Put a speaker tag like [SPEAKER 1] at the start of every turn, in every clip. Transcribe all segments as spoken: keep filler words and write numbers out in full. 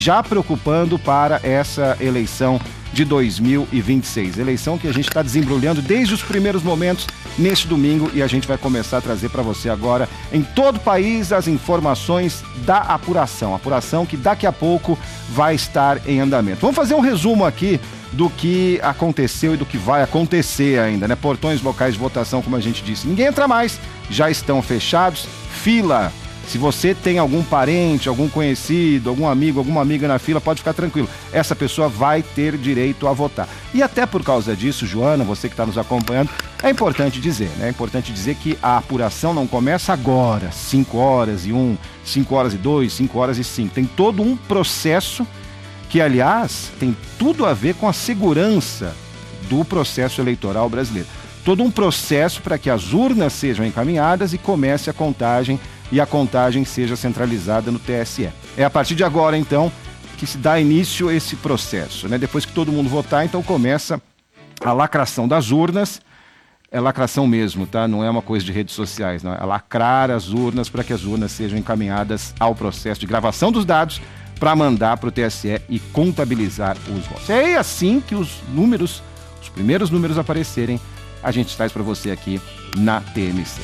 [SPEAKER 1] já preocupando para essa eleição de dois mil e vinte e seis. Eleição que a gente está desembrulhando desde os primeiros momentos neste domingo e a gente vai começar a trazer para você agora em todo o país as informações da apuração. Apuração que daqui a pouco vai estar em andamento. Vamos fazer um resumo aqui do que aconteceu e do que vai acontecer ainda, né? Portões locais de votação, como a gente disse, ninguém entra mais, já estão fechados. Fila. Se você tem algum parente, algum conhecido, algum amigo, alguma amiga na fila, pode ficar tranquilo. Essa pessoa vai ter direito a votar. E até por causa disso, Joana, você que está nos acompanhando, é importante dizer, né? É importante dizer que a apuração não começa agora, cinco horas e um, cinco horas e dois, cinco horas e cinco. Tem todo um processo que, aliás, tem tudo a ver com a segurança do processo eleitoral brasileiro. Todo um processo para que as urnas sejam encaminhadas e comece a contagem e a contagem seja centralizada no T S E. É a partir de agora, então, que se dá início a esse processo, né? Depois que todo mundo votar, então começa a lacração das urnas. É lacração mesmo, tá? Não é uma coisa de redes sociais, não. É lacrar as urnas para que as urnas sejam encaminhadas ao processo de gravação dos dados para mandar para o T S E e contabilizar os votos. É aí assim que os números, os primeiros números aparecerem, a gente traz para você aqui na T M C.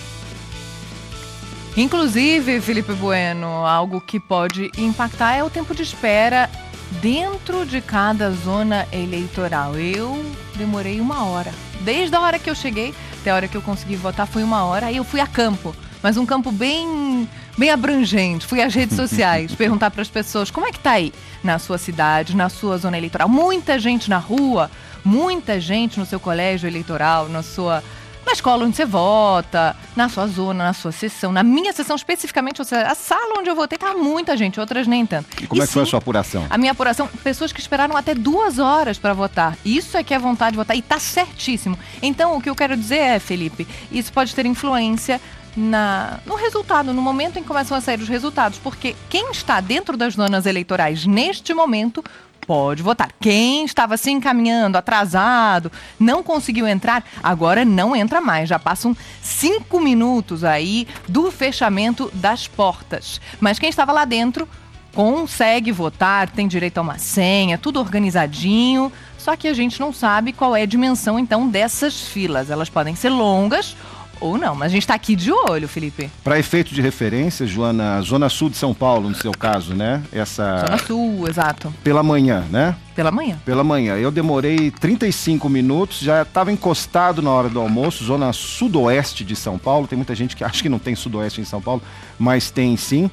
[SPEAKER 2] Inclusive, Felipe Bueno, algo que pode impactar é o tempo de espera dentro de cada zona eleitoral. Eu demorei uma hora. Desde a hora que eu cheguei até a hora que eu consegui votar foi uma hora. Aí eu fui a campo, mas um campo bem, bem abrangente. Fui às redes sociais perguntar para as pessoas como é que tá aí na sua cidade, na sua zona eleitoral. Muita gente na rua, muita gente no seu colégio eleitoral, na sua... na escola onde você vota, na sua zona, na sua sessão. Na minha sessão, especificamente, a sala onde eu votei, tá muita gente, outras nem tanto.
[SPEAKER 1] E como
[SPEAKER 2] e
[SPEAKER 1] é que
[SPEAKER 2] sim,
[SPEAKER 1] foi a sua apuração?
[SPEAKER 2] A minha apuração, pessoas que esperaram até duas horas para votar. Isso é que é vontade de votar e tá certíssimo. Então, o que eu quero dizer é, Felipe, isso pode ter influência na, no resultado, no momento em que começam a sair os resultados. Porque quem está dentro das zonas eleitorais neste momento pode votar. Quem estava se encaminhando, atrasado, não conseguiu entrar, agora não entra mais. Já passam cinco minutos aí do fechamento das portas. Mas quem estava lá dentro consegue votar, tem direito a uma senha, tudo organizadinho. Só que a gente não sabe qual é a dimensão, então, dessas filas. Elas podem ser longas ou não, mas a gente está aqui de olho, Felipe.
[SPEAKER 1] Para efeito de referência, Joana, Zona Sul de São Paulo, no seu caso, né? Essa...
[SPEAKER 2] Zona Sul, exato.
[SPEAKER 1] Pela manhã, né?
[SPEAKER 2] Pela manhã.
[SPEAKER 1] Pela manhã. Eu demorei trinta e cinco minutos, já estava encostado na hora do almoço, zona sudoeste de São Paulo. Tem muita gente que acha que não tem sudoeste em São Paulo, mas tem sim.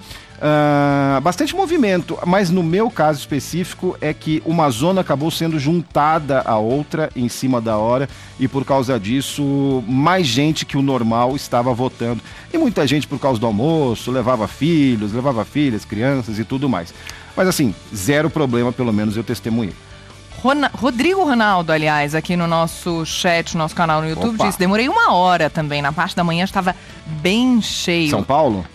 [SPEAKER 1] Uh, bastante movimento, mas no meu caso específico é que uma zona acabou sendo juntada à outra em cima da hora e por causa disso mais gente que o normal estava votando e muita gente por causa do almoço, levava filhos, levava filhas, crianças e tudo mais, mas assim, zero problema, pelo menos eu testemunhei.
[SPEAKER 2] Rona- Rodrigo Ronaldo, aliás, aqui no nosso chat, no nosso canal no YouTube,
[SPEAKER 1] Opa.
[SPEAKER 2] disse, demorei uma hora também, na parte da manhã estava bem cheio.
[SPEAKER 1] São Paulo?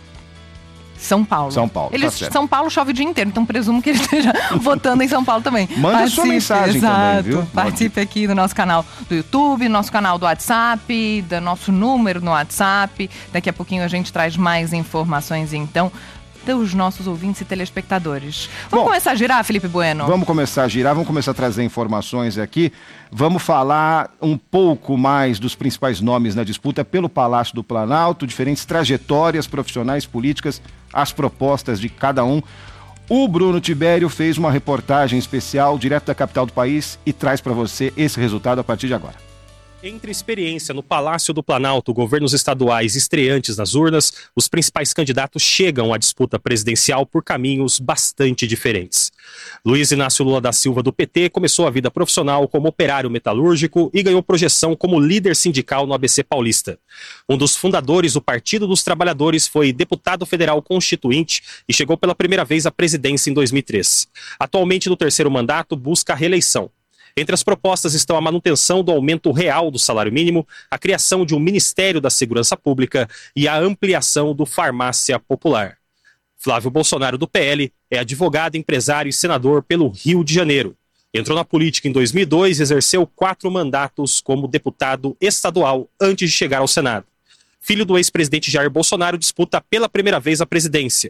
[SPEAKER 2] São Paulo.
[SPEAKER 1] São Paulo,
[SPEAKER 2] Eles,
[SPEAKER 1] tá certo.
[SPEAKER 2] São Paulo chove o dia inteiro, então presumo que ele esteja votando em São Paulo também.
[SPEAKER 1] Manda
[SPEAKER 2] Participe,
[SPEAKER 1] sua mensagem
[SPEAKER 2] exato,
[SPEAKER 1] também, viu?
[SPEAKER 2] Participe aqui do nosso canal do YouTube, nosso canal do WhatsApp, do nosso número no WhatsApp. Daqui a pouquinho a gente traz mais informações, então, dos nossos ouvintes e telespectadores. Vamos
[SPEAKER 1] Bom,
[SPEAKER 2] começar a girar, Felipe Bueno?
[SPEAKER 1] Vamos começar a girar, vamos começar a trazer informações aqui. Vamos falar um pouco mais dos principais nomes na disputa pelo Palácio do Planalto, diferentes trajetórias profissionais, políticas, as propostas de cada um. O Bruno Tibério fez uma reportagem especial direto da capital do país e traz para você esse resultado a partir de agora.
[SPEAKER 3] Entre experiência no Palácio do Planalto, governos estaduais estreantes nas urnas, os principais candidatos chegam à disputa presidencial por caminhos bastante diferentes. Luiz Inácio Lula da Silva, do P T, começou a vida profissional como operário metalúrgico e ganhou projeção como líder sindical no A B C Paulista. Um dos fundadores do Partido dos Trabalhadores foi deputado federal constituinte e chegou pela primeira vez à presidência em dois mil e três. Atualmente, no terceiro mandato, busca a reeleição. Entre as propostas estão a manutenção do aumento real do salário mínimo, a criação de um Ministério da Segurança Pública e a ampliação do Farmácia Popular. Flávio Bolsonaro, do P L, é advogado, empresário e senador pelo Rio de Janeiro. Entrou na política em dois mil e dois e exerceu quatro mandatos como deputado estadual antes de chegar ao Senado. Filho do ex-presidente Jair Bolsonaro, disputa pela primeira vez a presidência.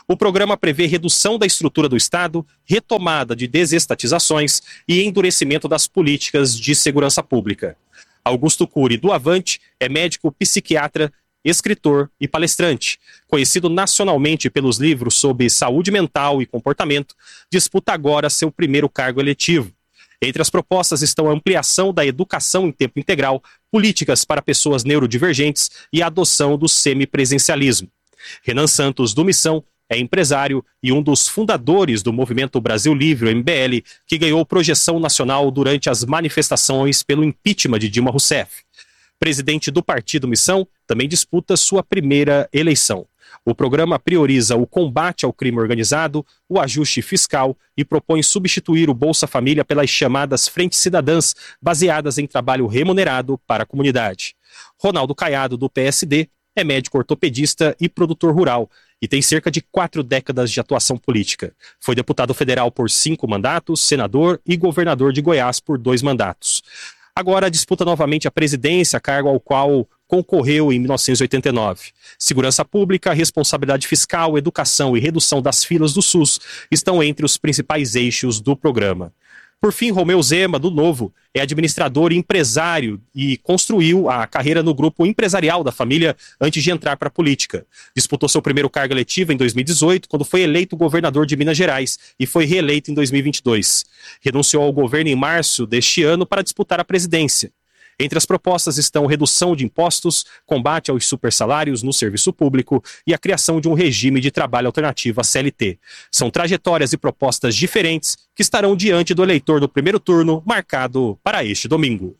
[SPEAKER 3] O programa prevê redução da estrutura do Estado, retomada de desestatizações e endurecimento das políticas de segurança pública. Augusto Cury, do Avante, é médico psiquiatra, escritor e palestrante. Conhecido nacionalmente pelos livros sobre saúde mental e comportamento, disputa agora seu primeiro cargo eletivo. Entre as propostas estão a ampliação da educação em tempo integral, políticas para pessoas neurodivergentes e a adoção do semipresencialismo. Renan Santos, do Missão, é empresário e um dos fundadores do Movimento Brasil Livre, o M B L, que ganhou projeção nacional durante as manifestações pelo impeachment de Dilma Rousseff. Presidente do Partido Missão, também disputa sua primeira eleição. O programa prioriza o combate ao crime organizado, o ajuste fiscal e propõe substituir o Bolsa Família pelas chamadas Frentes Cidadãs, baseadas em trabalho remunerado para a comunidade. Ronaldo Caiado, do P S D, é médico ortopedista e produtor rural e tem cerca de quatro décadas de atuação política. Foi deputado federal por cinco mandatos, senador e governador de Goiás por dois mandatos. Agora disputa novamente a presidência, cargo ao qual concorreu em mil novecentos e oitenta e nove. Segurança pública, responsabilidade fiscal, educação e redução das filas do SUS estão entre os principais eixos do programa. Por fim, Romeu Zema, do Novo, é administrador e empresário e construiu a carreira no grupo empresarial da família antes de entrar para a política. Disputou seu primeiro cargo eletivo em dois mil e dezoito, quando foi eleito governador de Minas Gerais, e foi reeleito em dois mil e vinte e dois. Renunciou ao governo em março deste ano para disputar a presidência. Entre as propostas estão redução de impostos, combate aos supersalários no serviço público e a criação de um regime de trabalho alternativo à C L T. São trajetórias e propostas diferentes que estarão diante do eleitor no primeiro turno, marcado para este domingo.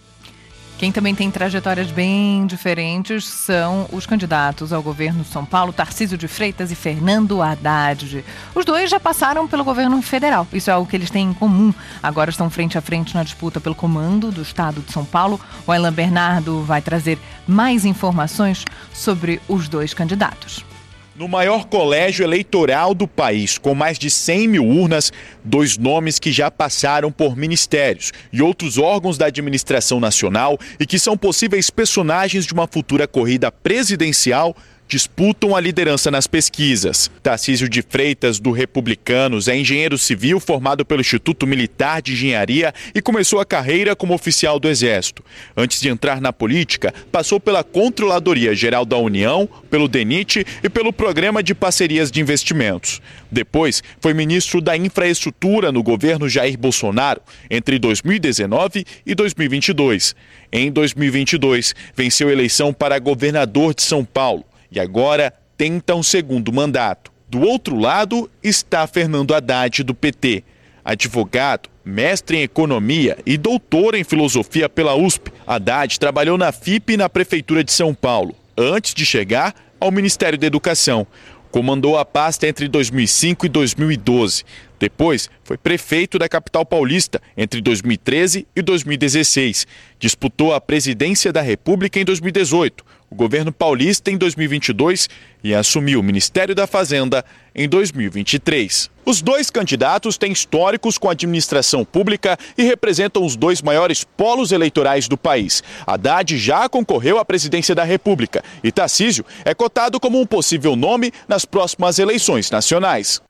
[SPEAKER 2] Quem também tem trajetórias bem diferentes são os candidatos ao governo de São Paulo, Tarcísio de Freitas e Fernando Haddad. Os dois já passaram pelo governo federal, isso é algo que eles têm em comum. Agora estão frente a frente na disputa pelo comando do estado de São Paulo. O Alan Bernardo vai trazer mais informações sobre os dois candidatos.
[SPEAKER 4] No maior colégio eleitoral do país, com mais de cem mil urnas, dois nomes que já passaram por ministérios e outros órgãos da administração nacional e que são possíveis personagens de uma futura corrida presidencial disputam a liderança nas pesquisas. Tarcísio de Freitas, do Republicanos, é engenheiro civil formado pelo Instituto Militar de Engenharia e começou a carreira como oficial do Exército. Antes de entrar na política, passou pela Controladoria Geral da União, pelo DENIT e pelo Programa de Parcerias de Investimentos. Depois, foi ministro da Infraestrutura no governo Jair Bolsonaro, entre dois mil e dezenove e dois mil e vinte e dois. Em dois mil e vinte e dois, venceu a eleição para governador de São Paulo. E agora tenta um segundo mandato. Do outro lado está Fernando Haddad, do P T. Advogado, mestre em economia e doutor em filosofia pela U S P, Haddad trabalhou na F I P e na Prefeitura de São Paulo, antes de chegar ao Ministério da Educação. Comandou a pasta entre dois mil e cinco e dois mil e doze. Depois, foi prefeito da capital paulista entre dois mil e treze e dois mil e dezesseis. Disputou a presidência da República em dois mil e dezoito, o governo paulista em dois mil e vinte e dois e assumiu o Ministério da Fazenda em dois mil e vinte e três. Os dois candidatos têm históricos com a administração pública e representam os dois maiores polos eleitorais do país. Haddad já concorreu à presidência da República e Tarcísio é cotado como um possível nome nas próximas eleições nacionais.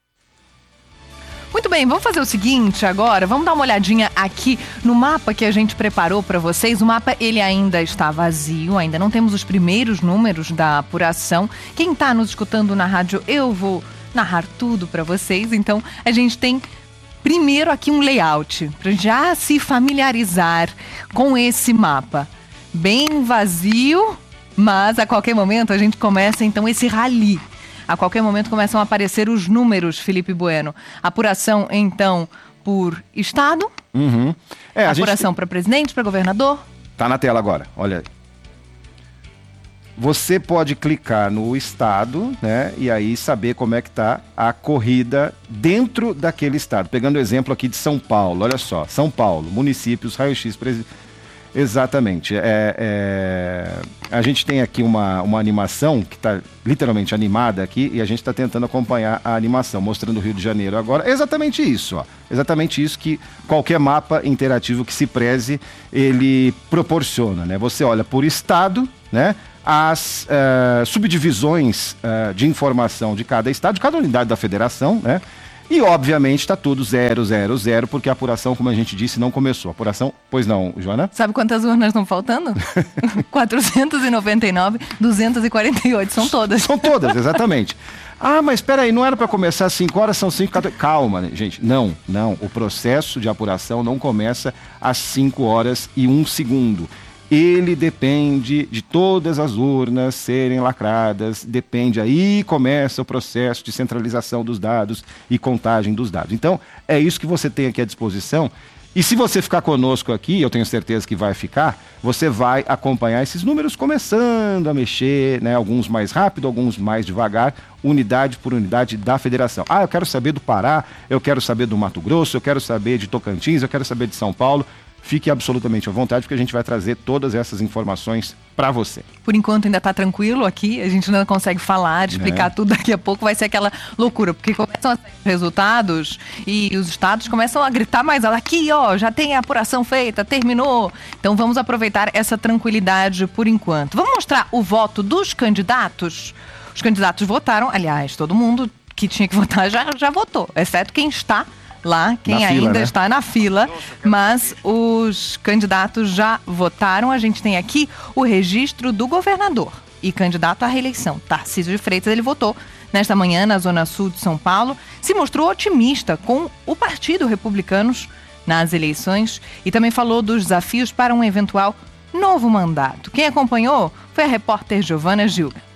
[SPEAKER 2] Muito bem, vamos fazer o seguinte agora, vamos dar uma olhadinha aqui no mapa que a gente preparou para vocês. O mapa, ele ainda está vazio, ainda não temos os primeiros números da apuração. Quem está nos escutando na rádio, eu vou narrar tudo para vocês. Então, a gente tem primeiro aqui um layout, para já se familiarizar com esse mapa. Bem vazio, mas a qualquer momento a gente começa então esse rally. A qualquer momento começam a aparecer os números, Felipe Bueno. Apuração, então, por estado.
[SPEAKER 1] Uhum. É, a
[SPEAKER 2] apuração
[SPEAKER 1] gente...
[SPEAKER 2] para presidente, para governador.
[SPEAKER 1] Tá na tela agora, olha aí. Você pode clicar no estado, né, e aí saber como é que tá a corrida dentro daquele estado. Pegando o exemplo aqui de São Paulo, olha só. São Paulo, municípios, raio-x, presidente. Exatamente. É, é... A gente tem aqui uma, uma animação que está literalmente animada aqui e a gente está tentando acompanhar a animação, mostrando o Rio de Janeiro agora. Exatamente isso, ó. Exatamente isso que qualquer mapa interativo que se preze, ele proporciona, né? Você olha por estado, né? as uh, subdivisões uh, de informação de cada estado, de cada unidade da federação, né? E, obviamente, está tudo zero, zero, zero, porque a apuração, como a gente disse, não começou. A apuração, pois não, Joana?
[SPEAKER 2] Sabe quantas urnas estão faltando? quatrocentos e noventa e nove, duzentos e quarenta e oito, são todas.
[SPEAKER 1] São todas, exatamente. Ah, mas espera aí, não era para começar às cinco horas, são cinco, quatorze... Calma, né, gente. Não, não. O processo de apuração não começa às cinco horas e um segundo. Ele depende de todas as urnas serem lacradas, depende, aí começa o processo de centralização dos dados e contagem dos dados. Então, é isso que você tem aqui à disposição. E se você ficar conosco aqui, eu tenho certeza que vai ficar, você vai acompanhar esses números começando a mexer, né? Alguns mais rápido, alguns mais devagar, unidade por unidade da federação. Ah, eu quero saber do Pará, eu quero saber do Mato Grosso, eu quero saber de Tocantins, eu quero saber de São Paulo. Fique absolutamente à vontade, porque a gente vai trazer todas essas informações para você.
[SPEAKER 2] Por enquanto ainda está tranquilo aqui, a gente ainda não consegue falar, explicar é. tudo, daqui a pouco vai ser aquela loucura, porque começam a sair resultados e os estados começam a gritar mais alto, aqui ó, já tem a apuração feita, terminou. Então vamos aproveitar essa tranquilidade por enquanto. Vamos mostrar o voto dos candidatos? Os candidatos votaram, aliás, todo mundo que tinha que votar já, já votou, exceto quem está lá, quem
[SPEAKER 1] na
[SPEAKER 2] ainda
[SPEAKER 1] fila, né?
[SPEAKER 2] está na fila, mas os candidatos já votaram. A gente tem aqui o registro do governador e candidato à reeleição, Tarcísio de Freitas. Ele votou nesta manhã na Zona Sul de São Paulo, se mostrou otimista com o Partido Republicanos nas eleições e também falou dos desafios para um eventual novo mandato. Quem acompanhou foi a repórter Giovana Gilga.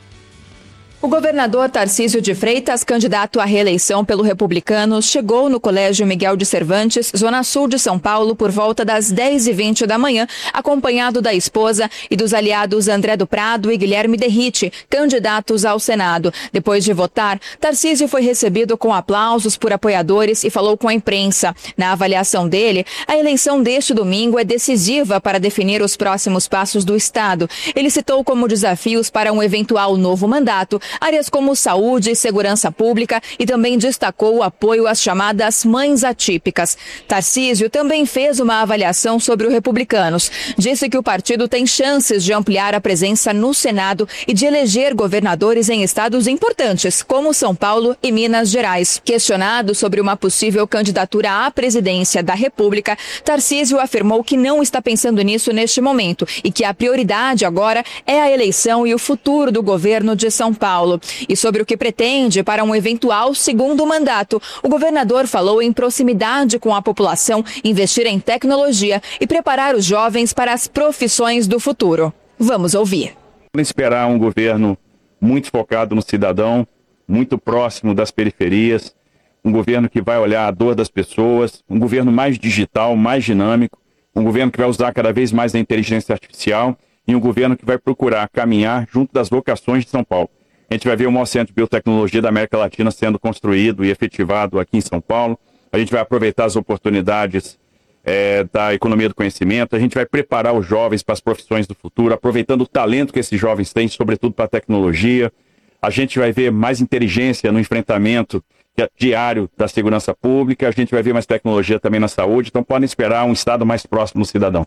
[SPEAKER 5] O governador Tarcísio de Freitas, candidato à reeleição pelo Republicanos, chegou no Colégio Miguel de Cervantes, Zona Sul de São Paulo, por volta das dez e vinte da manhã, acompanhado da esposa e dos aliados André do Prado e Guilherme Derrite, candidatos ao Senado. Depois de votar, Tarcísio foi recebido com aplausos por apoiadores e falou com a imprensa. Na avaliação dele, a eleição deste domingo é decisiva para definir os próximos passos do Estado. Ele citou como desafios para um eventual novo mandato áreas como saúde e segurança pública e também destacou o apoio às chamadas mães atípicas. Tarcísio também fez uma avaliação sobre o Republicanos. Disse que o partido tem chances de ampliar a presença no Senado e de eleger governadores em estados importantes, como São Paulo e Minas Gerais. Questionado sobre uma possível candidatura à presidência da República, Tarcísio afirmou que não está pensando nisso neste momento e que a prioridade agora é a eleição e o futuro do governo de São Paulo. E sobre o que pretende para um eventual segundo mandato, o governador falou em proximidade com a população, investir em tecnologia e preparar os jovens para as profissões do futuro. Vamos ouvir.
[SPEAKER 6] Vamos esperar um governo muito focado no cidadão, muito próximo das periferias, um governo que vai olhar a dor das pessoas, um governo mais digital, mais dinâmico, um governo que vai usar cada vez mais a inteligência artificial e um governo que vai procurar caminhar junto das vocações de São Paulo. A gente vai ver o maior centro de biotecnologia da América Latina sendo construído e efetivado aqui em São Paulo. A gente vai aproveitar as oportunidades é, da economia do conhecimento. A gente vai preparar os jovens para as profissões do futuro, aproveitando o talento que esses jovens têm, sobretudo para a tecnologia. A gente vai ver mais inteligência no enfrentamento diário da segurança pública. A gente vai ver mais tecnologia também na saúde. Então podem esperar um Estado mais próximo do cidadão.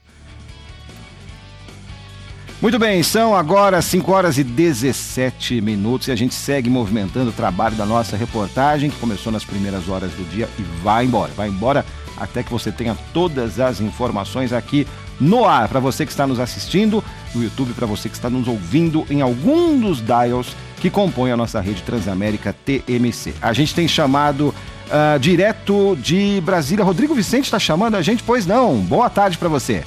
[SPEAKER 1] Muito bem, são agora cinco horas e dezessete minutos e a gente segue movimentando o trabalho da nossa reportagem, que começou nas primeiras horas do dia e vai embora. Vai embora até que você tenha todas as informações aqui no ar. Para você que está nos assistindo no YouTube, para você que está nos ouvindo em algum dos dials que compõem a nossa rede Transamérica T M C. A gente tem chamado uh, direto de Brasília. Rodrigo Vicente está chamando a gente? Pois não. Boa tarde para você.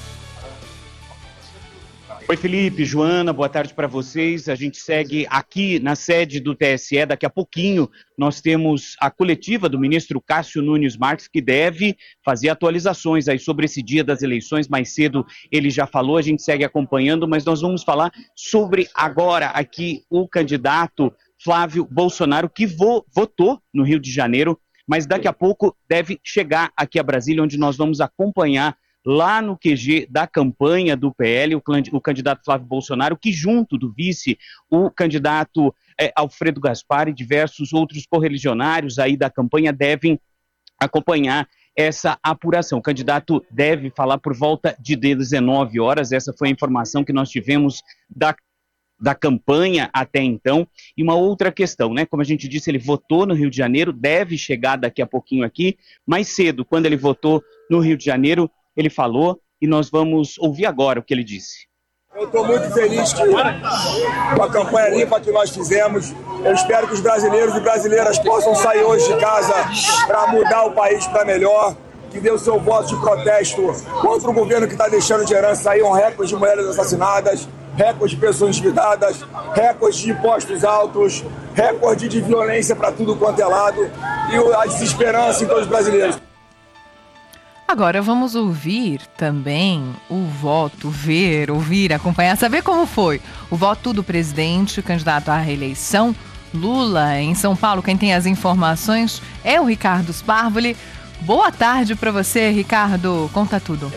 [SPEAKER 7] Oi, Felipe, Joana, boa tarde para vocês. A gente segue aqui na sede do T S E. Daqui a pouquinho nós temos a coletiva do ministro Cássio Nunes Marques, que deve fazer atualizações aí sobre esse dia das eleições. Mais cedo ele já falou, a gente segue acompanhando, mas nós vamos falar sobre agora aqui o candidato Flávio Bolsonaro, que vo- votou no Rio de Janeiro, mas daqui a pouco deve chegar aqui a Brasília, onde nós vamos acompanhar lá no Q G da campanha do P L, o, o candidato Flávio Bolsonaro, que junto do vice, o candidato é, Alfredo Gaspar e diversos outros correligionários aí da campanha devem acompanhar essa apuração. O candidato deve falar por volta de dezenove horas, essa foi a informação que nós tivemos da da campanha até então. E uma outra questão, né? Como a gente disse, ele votou no Rio de Janeiro, deve chegar daqui a pouquinho aqui. Mais cedo, quando ele votou no Rio de Janeiro, ele falou, e nós vamos ouvir agora o que ele disse.
[SPEAKER 8] Eu estou muito feliz que, com a campanha limpa que nós fizemos. Eu espero que os brasileiros e brasileiras possam sair hoje de casa para mudar o país para melhor, que dê o seu voto de protesto contra o governo que está deixando de herança aí um recorde de mulheres assassinadas, recorde de pessoas endividadas, recorde de impostos altos, recorde de violência para tudo quanto é lado e a desesperança em todos os brasileiros.
[SPEAKER 2] Agora vamos ouvir também o voto, ver, ouvir, acompanhar, saber como foi o voto do presidente, candidato à reeleição, Lula, em São Paulo. Quem tem as informações é o Ricardo Sparvoli. Boa tarde para você, Ricardo. Conta tudo.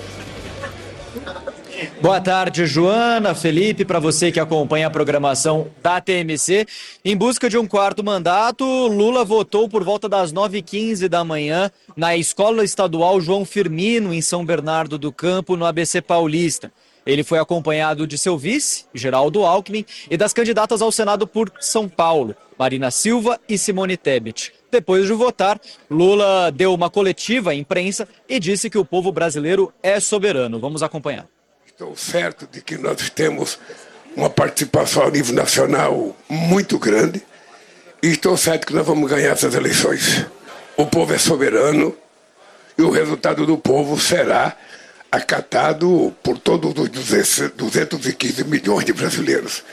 [SPEAKER 9] Boa tarde, Joana, Felipe, para você que acompanha a programação da T M C. Em busca de um quarto mandato, Lula votou por volta das nove e quinze da manhã na Escola Estadual João Firmino, em São Bernardo do Campo, no A B C Paulista. Ele foi acompanhado de seu vice, Geraldo Alckmin, e das candidatas ao Senado por São Paulo, Marina Silva e Simone Tebet. Depois de votar, Lula deu uma coletiva à imprensa e disse que o povo brasileiro é soberano. Vamos acompanhar.
[SPEAKER 10] Estou certo de que nós temos uma participação a nível nacional muito grande e estou certo que nós vamos ganhar essas eleições. O povo é soberano e o resultado do povo será acatado por todos os duzentos e quinze milhões de brasileiros.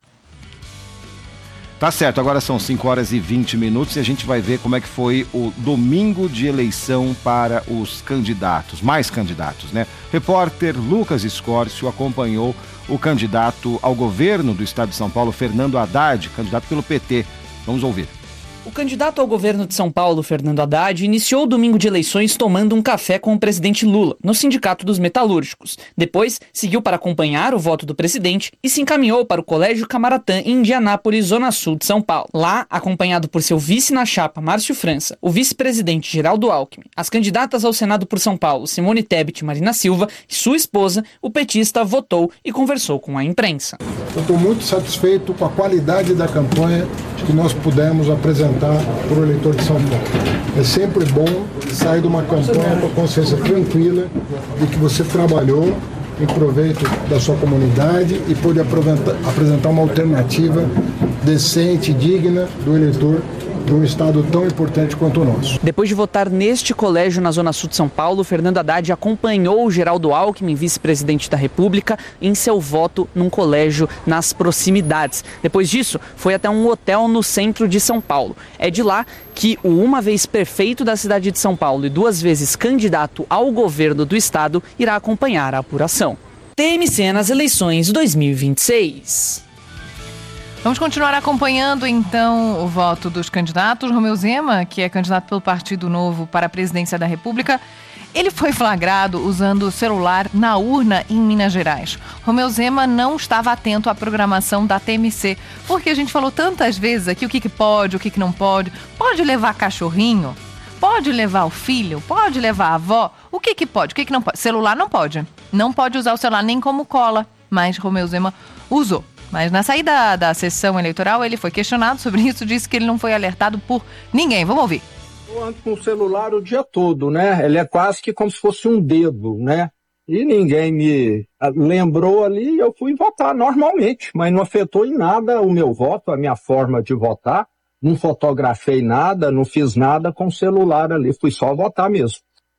[SPEAKER 1] Tá certo, agora são cinco horas e vinte minutos e a gente vai ver como é que foi o domingo de eleição para os candidatos, mais candidatos, né? Repórter Lucas Escórcio acompanhou o candidato ao governo do estado de São Paulo, Fernando Haddad, candidato pelo P T. Vamos ouvir.
[SPEAKER 11] O candidato ao governo de São Paulo, Fernando Haddad, iniciou o domingo de eleições tomando um café com o presidente Lula, no Sindicato dos Metalúrgicos. Depois, seguiu para acompanhar o voto do presidente e se encaminhou para o Colégio Camaratã, em Indianápolis, zona sul de São Paulo. Lá, acompanhado por seu vice na chapa, Márcio França, o vice-presidente Geraldo Alckmin, as candidatas ao Senado por São Paulo, Simone Tebet e Marina Silva, e sua esposa, o petista votou e conversou com a imprensa.
[SPEAKER 12] Eu estou muito satisfeito com a qualidade da campanha que nós pudemos apresentar para o eleitor de São Paulo. É sempre bom sair de uma campanha com a consciência tranquila de que você trabalhou em proveito da sua comunidade e pôde apresentar uma alternativa decente e digna do eleitor de um estado tão importante quanto o nosso.
[SPEAKER 11] Depois de votar neste colégio na Zona Sul de São Paulo, Fernando Haddad acompanhou o Geraldo Alckmin, vice-presidente da República, em seu voto num colégio nas proximidades. Depois disso, foi até um hotel no centro de São Paulo. É de lá que o uma vez prefeito da cidade de São Paulo e duas vezes candidato ao governo do estado irá acompanhar a apuração. T M C nas eleições dois mil e vinte e seis.
[SPEAKER 2] Vamos continuar acompanhando, então, o voto dos candidatos. Romeu Zema, que é candidato pelo Partido Novo para a presidência da República, ele foi flagrado usando o celular na urna em Minas Gerais. Romeu Zema não estava atento à programação da T M C, porque a gente falou tantas vezes aqui o que, que pode, o que, que não pode. Pode levar cachorrinho? Pode levar o filho? Pode levar a avó? O que, que pode, o que, que não pode? Celular não pode. Não pode usar o celular nem como cola, mas Romeu Zema usou. Mas na saída da sessão eleitoral, ele foi questionado sobre isso, disse que ele não foi alertado por ninguém. Vamos ouvir.
[SPEAKER 13] Eu ando com o celular o dia todo, né? Ele é quase que como se fosse um dedo, né? E ninguém me lembrou ali, eu fui votar normalmente, mas não afetou em nada o meu voto, a minha forma de votar. Não fotografei nada, não fiz nada com o celular ali, fui só votar mesmo.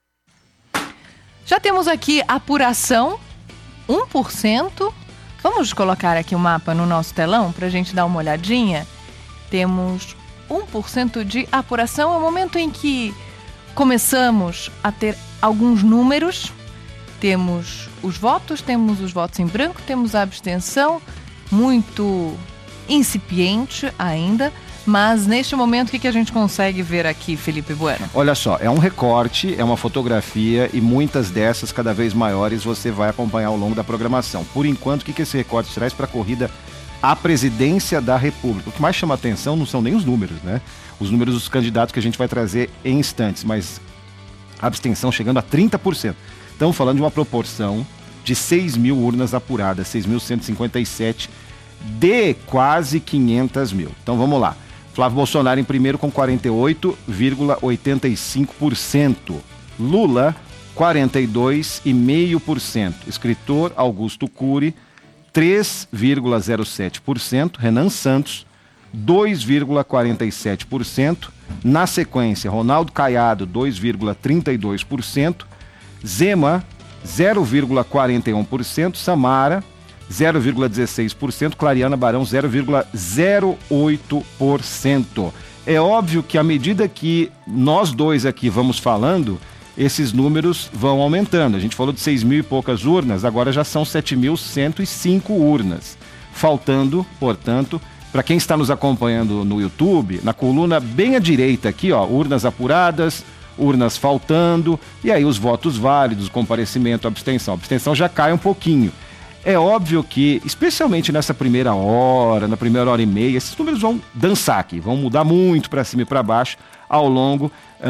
[SPEAKER 2] Já temos aqui apuração, um por cento. Vamos colocar aqui o mapa no nosso telão para a gente dar uma olhadinha. Temos um por cento de apuração. É o momento em que começamos a ter alguns números. Temos os votos, temos os votos em branco, temos a abstenção, muito incipiente ainda. Mas neste momento, o que, que a gente consegue ver aqui, Felipe Bueno?
[SPEAKER 1] Olha só, é um recorte, é uma fotografia e muitas dessas, cada vez maiores, você vai acompanhar ao longo da programação. Por enquanto, o que, que esse recorte traz para a corrida à presidência da República? O que mais chama atenção não são nem os números, né? Os números dos candidatos que a gente vai trazer em instantes, mas abstenção chegando a trinta por cento. Estamos falando de uma proporção de seis mil urnas apuradas, seis mil cento e cinquenta e sete de quase quinhentas mil. Então vamos lá. Flávio Bolsonaro em primeiro com quarenta e oito vírgula oitenta e cinco por cento. Lula, quarenta e dois vírgula cinco por cento. Escritor Augusto Cury, três vírgula zero sete por cento. Renan Santos, dois vírgula quarenta e sete por cento. Na sequência, Ronaldo Caiado, dois vírgula trinta e dois por cento. Zema, zero vírgula quarenta e um por cento. Samara, zero vírgula dezesseis por cento. Clariana Barão, zero vírgula zero oito por cento. É óbvio que à medida que nós dois aqui vamos falando, esses números vão aumentando. A gente falou de seis mil e poucas urnas, agora já são sete mil cento e cinco urnas. Faltando, portanto, para quem está nos acompanhando no YouTube, na coluna bem à direita aqui, ó, urnas apuradas, urnas faltando, e aí os votos válidos, comparecimento, abstenção. A abstenção já cai um pouquinho. É óbvio que, especialmente nessa primeira hora, na primeira hora e meia, esses números vão dançar aqui, vão mudar muito para cima e para baixo ao longo,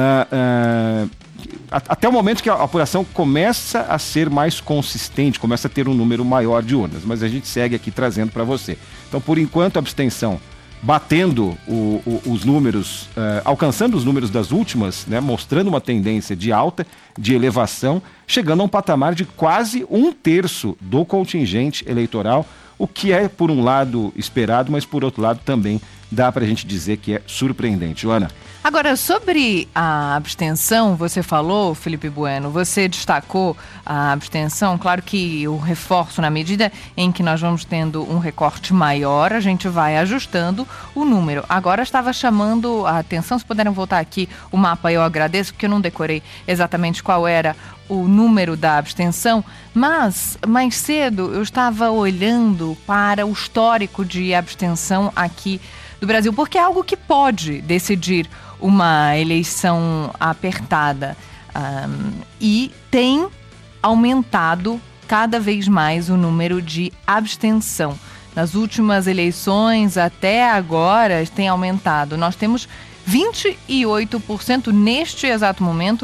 [SPEAKER 1] uh, uh, até o momento que a apuração começa a ser mais consistente, começa a ter um número maior de urnas, mas a gente segue aqui trazendo para você. Então, por enquanto, a abstenção batendo o, o, os números, uh, alcançando os números das últimas, né, mostrando uma tendência de alta, de elevação, chegando a um patamar de quase um terço do contingente eleitoral, o que é, por um lado, esperado, mas por outro lado também dá para a gente dizer que é surpreendente. Joana?
[SPEAKER 2] Agora, sobre a abstenção, você falou, Felipe Bueno, você destacou a abstenção. Claro que eu reforço, na medida em que nós vamos tendo um recorte maior, a gente vai ajustando o número. Agora estava chamando a atenção, se puderem voltar aqui o mapa, eu agradeço, porque eu não decorei exatamente qual era o número da abstenção, mas mais cedo eu estava olhando para o histórico de abstenção aqui do Brasil, porque é algo que pode decidir uma eleição apertada, um, e tem aumentado cada vez mais o número de abstenção. Nas últimas eleições, até agora, tem aumentado. Nós temos vinte e oito por cento neste exato momento,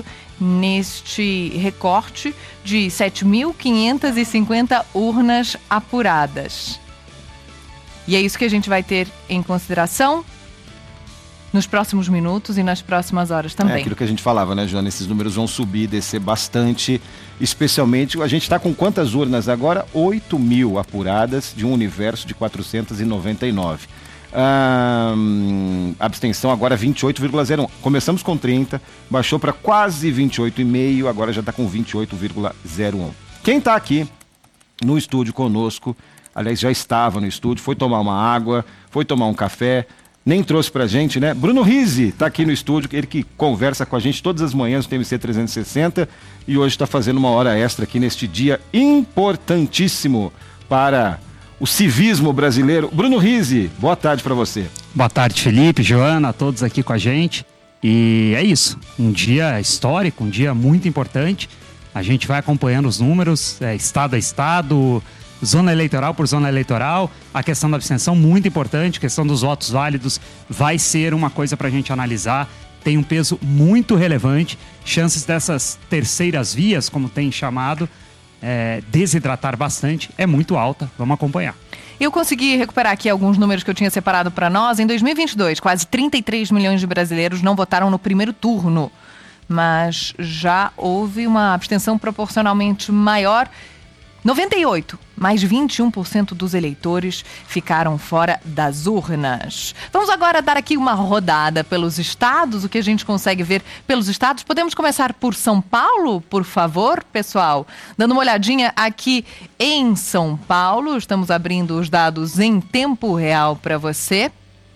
[SPEAKER 2] neste recorte de sete mil quinhentas e cinquenta urnas apuradas. E é isso que a gente vai ter em consideração nos próximos minutos e nas próximas horas também.
[SPEAKER 1] É aquilo que a gente falava, né, Joana? Esses números vão subir, descer bastante, especialmente, a gente está com quantas urnas agora? oito mil apuradas de um universo de quatrocentos e noventa e nove. Ah, abstenção agora vinte e oito vírgula zero um. Começamos com trinta, baixou para quase vinte e oito vírgula cinco, agora já está com vinte e oito vírgula zero um. Quem está aqui no estúdio conosco, aliás, já estava no estúdio, foi tomar uma água, foi tomar um café, nem trouxe pra gente, né? Bruno Rizzi tá aqui no estúdio, ele que conversa com a gente todas as manhãs no T M C trezentos e sessenta e hoje está fazendo uma hora extra aqui neste dia importantíssimo para o civismo brasileiro. Bruno Rizzi, boa tarde para você.
[SPEAKER 14] Boa tarde, Felipe, Joana, todos aqui com a gente. E é isso, um dia histórico, um dia muito importante. A gente vai acompanhando os números, é, estado a estado, zona eleitoral por zona eleitoral. A questão da abstenção, muito importante, a questão dos votos válidos vai ser uma coisa para a gente analisar. Tem um peso muito relevante. Chances dessas terceiras vias, como tem chamado, é, desidratar bastante, é muito alta. Vamos acompanhar.
[SPEAKER 2] Eu consegui recuperar aqui alguns números que eu tinha separado para nós. Em dois mil e vinte e dois, quase trinta e três milhões de brasileiros não votaram no primeiro turno, mas já houve uma abstenção proporcionalmente maior. noventa e oito, mais vinte e um por cento dos eleitores ficaram fora das urnas. Vamos agora dar aqui uma rodada pelos estados, o que a gente consegue ver pelos estados. Podemos começar por São Paulo, por favor, pessoal? Dando uma olhadinha aqui em São Paulo, estamos abrindo os dados em tempo real para você.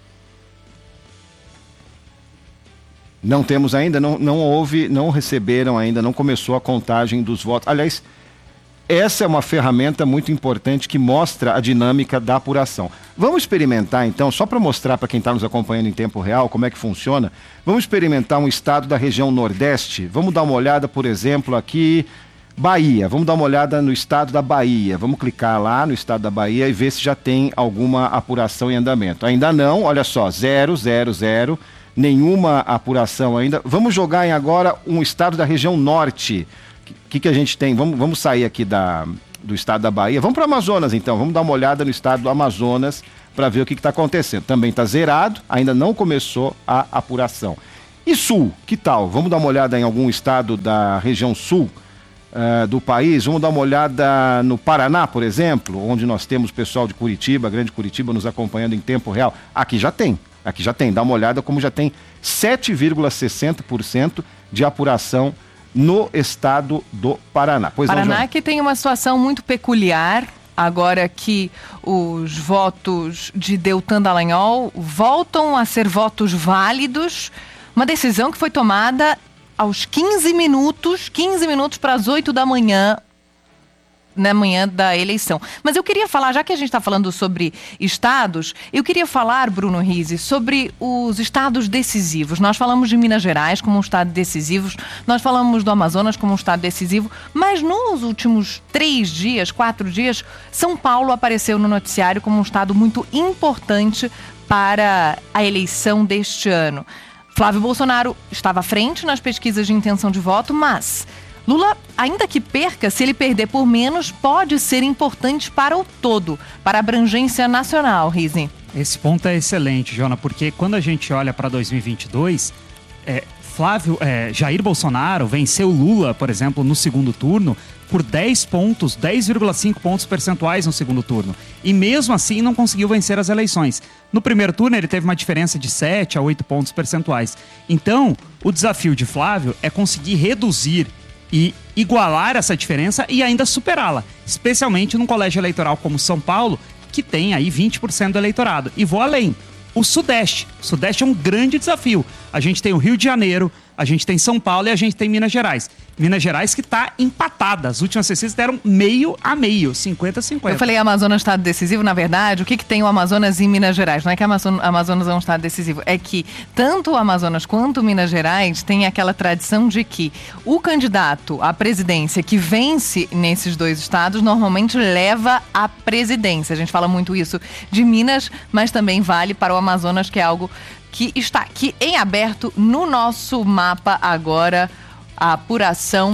[SPEAKER 1] Não temos ainda, não, não houve, não receberam ainda, não começou a contagem dos votos. Aliás, essa é uma ferramenta muito importante que mostra a dinâmica da apuração. Vamos experimentar então, só para mostrar para quem está nos acompanhando em tempo real como é que funciona, vamos experimentar um estado da região Nordeste. Vamos dar uma olhada, por exemplo, aqui, Bahia. Vamos dar uma olhada no estado da Bahia. Vamos clicar lá no estado da Bahia e ver se já tem alguma apuração em andamento. Ainda não, olha só, zero, zero, zero. nenhuma apuração ainda. Vamos jogar em agora um estado da região norte. O que, que a gente tem? Vamos, vamos sair aqui da, do estado da Bahia. Vamos para o Amazonas, então. Vamos dar uma olhada no estado do Amazonas para ver o que está acontecendo. Também está zerado, ainda não começou a apuração. E sul, que tal? Vamos dar uma olhada em algum estado da região sul uh, do país. Vamos dar uma olhada no Paraná, por exemplo, onde nós temos o pessoal de Curitiba, Grande Curitiba, nos acompanhando em tempo real. Aqui já tem, aqui já tem. Dá uma olhada como já tem sete vírgula sessenta por cento de apuração no estado do Paraná. Pois
[SPEAKER 2] Paraná
[SPEAKER 1] não,
[SPEAKER 2] que tem uma situação muito peculiar, agora que os votos de Deltan Dallagnol voltam a ser votos válidos, uma decisão que foi tomada aos quinze minutos, quinze minutos para as oito da manhã, na manhã da eleição. Mas eu queria falar, já que a gente está falando sobre estados, eu queria falar, Bruno Rizzi, sobre os estados decisivos. Nós falamos de Minas Gerais como um estado decisivo, nós falamos do Amazonas como um estado decisivo, mas nos últimos três dias, quatro dias, São Paulo apareceu no noticiário como um estado muito importante para a eleição deste ano. Flávio Bolsonaro estava à frente nas pesquisas de intenção de voto, mas Lula, ainda que perca, se ele perder por menos, pode ser importante para o todo, para a abrangência nacional, Rizzi.
[SPEAKER 14] Esse ponto é excelente, Jona, porque quando a gente olha para dois mil e vinte e dois, é, Flávio, é, Jair Bolsonaro venceu Lula, por exemplo, no segundo turno, por dez pontos, dez vírgula cinco pontos percentuais no segundo turno. E mesmo assim não conseguiu vencer as eleições. No primeiro turno ele teve uma diferença de sete a oito pontos percentuais. Então, o desafio de Flávio é conseguir reduzir e igualar essa diferença e ainda superá-la, especialmente num colégio eleitoral como São Paulo, que tem aí vinte por cento do eleitorado. E vou além, o Sudeste. O Sudeste é um grande desafio. A gente tem o Rio de Janeiro, a gente tem São Paulo e a gente tem Minas Gerais. Minas Gerais que está empatada. As últimas pesquisas deram meio a meio, cinquenta a cinquenta.
[SPEAKER 2] Eu falei Amazonas estado decisivo, na verdade, o que, que tem o Amazonas e Minas Gerais? Não é que o Amazonas é um estado decisivo, é que tanto o Amazonas quanto Minas Gerais tem aquela tradição de que o candidato à presidência que vence nesses dois estados normalmente leva a presidência. A gente fala muito isso de Minas, mas também vale para o Amazonas, que é algo que está aqui em aberto no nosso mapa agora, a apuração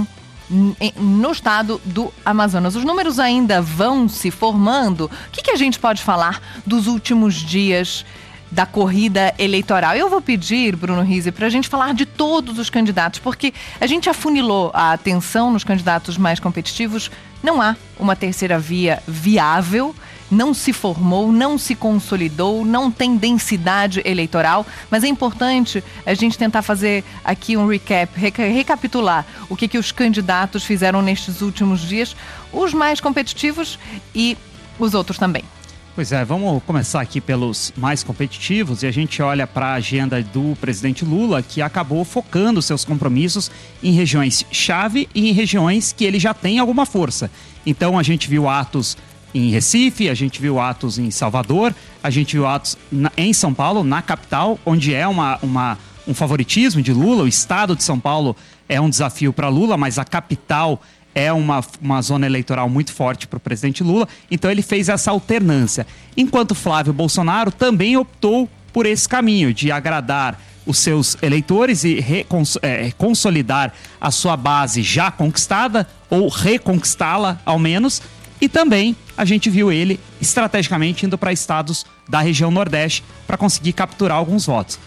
[SPEAKER 2] no estado do Amazonas. Os números ainda vão se formando. O que, que a gente pode falar dos últimos dias da corrida eleitoral? Eu vou pedir, Bruno Rizzi, para a gente falar de todos os candidatos, porque a gente afunilou a atenção nos candidatos mais competitivos. Não há uma terceira via viável, não se formou, não se consolidou, não tem densidade eleitoral, mas é importante a gente tentar fazer aqui um recap, recapitular o que, que os candidatos fizeram nestes últimos dias, os mais competitivos e os outros também.
[SPEAKER 14] Pois é, vamos começar aqui pelos mais competitivos e a gente olha para a agenda do presidente Lula, que acabou focando seus compromissos em regiões-chave e em regiões que ele já tem alguma força. Então a gente viu atos em Recife, a gente viu atos em Salvador, a gente viu atos na, em São Paulo, na capital, onde é uma, uma, um favoritismo de Lula. O estado de São Paulo é um desafio para Lula, mas a capital é uma, uma zona eleitoral muito forte para o presidente Lula, então ele fez essa alternância. Enquanto Flávio Bolsonaro também optou por esse caminho de agradar os seus eleitores e recons- é, consolidar a sua base já conquistada, ou reconquistá-la ao menos, e também a gente viu ele estrategicamente indo para estados da região Nordeste para conseguir capturar alguns votos.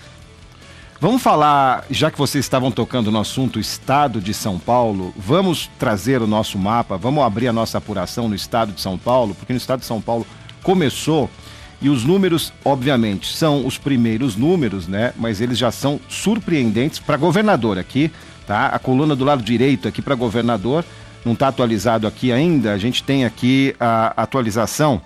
[SPEAKER 1] Vamos falar, já que vocês estavam tocando no assunto estado de São Paulo, vamos trazer o nosso mapa, vamos abrir a nossa apuração no estado de São Paulo, porque no estado de São Paulo começou e os números, obviamente, são os primeiros números, né? Mas eles já são surpreendentes para governador aqui, tá? A coluna do lado direito aqui para governador, não está atualizado aqui ainda, a gente tem aqui a atualização.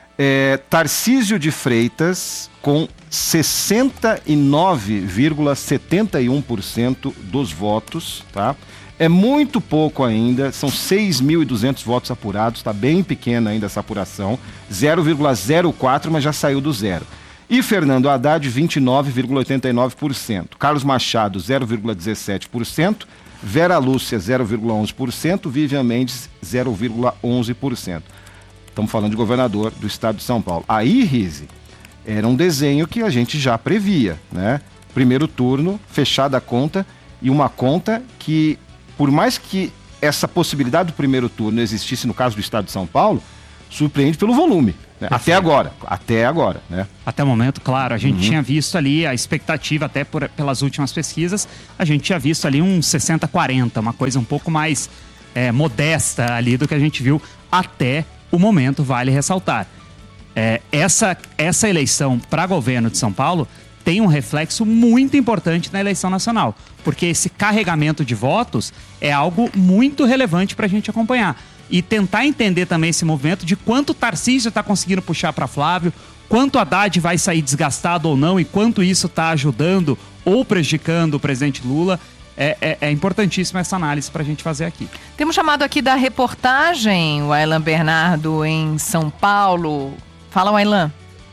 [SPEAKER 1] É, Tarcísio de Freitas com sessenta e nove vírgula setenta e um por cento dos votos, tá? É muito pouco ainda, são seis mil e duzentos votos apurados, tá bem pequena ainda essa apuração, zero vírgula zero quatro, mas já saiu do zero. E Fernando Haddad, vinte e nove vírgula oitenta e nove por cento. Carlos Machado, zero vírgula dezessete por cento. Vera Lúcia, zero vírgula onze por cento. Vivian Mendes, zero vírgula onze por cento. Estamos falando de governador do estado de São Paulo. Aí, Rizzi, era um desenho que a gente já previa, né? primeiro turno, fechada a conta, e uma conta que, por mais que essa possibilidade do primeiro turno existisse no caso do estado de São Paulo, surpreende pelo volume. Né? Até agora, até agora, né?
[SPEAKER 14] Até o momento, claro, a gente
[SPEAKER 1] Uhum.
[SPEAKER 14] tinha visto ali a expectativa, até por, pelas últimas pesquisas, a gente tinha visto ali um sessenta a quarenta, uma coisa um pouco mais é, modesta ali do que a gente viu até o momento, vale ressaltar. É, essa, essa eleição para governo de São Paulo tem um reflexo muito importante na eleição nacional, porque esse carregamento de votos é algo muito relevante para a gente acompanhar. E tentar entender também esse movimento de quanto o Tarcísio está conseguindo puxar para Flávio, quanto Haddad vai sair desgastado ou não e quanto isso está ajudando ou prejudicando o presidente Lula. É, é, é importantíssima essa análise para a gente fazer aqui.
[SPEAKER 2] Temos chamado aqui da reportagem o Aylan Bernardo em São Paulo. Fala, Aylan.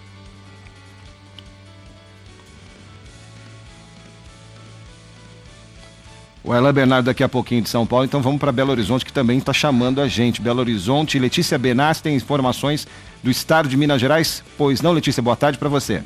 [SPEAKER 1] O Aylan Bernardo daqui a pouquinho de São Paulo, então vamos para Belo Horizonte, que também está chamando a gente. Belo Horizonte, Letícia Benassi tem informações do estado de Minas Gerais? Pois não, Letícia, boa tarde para você.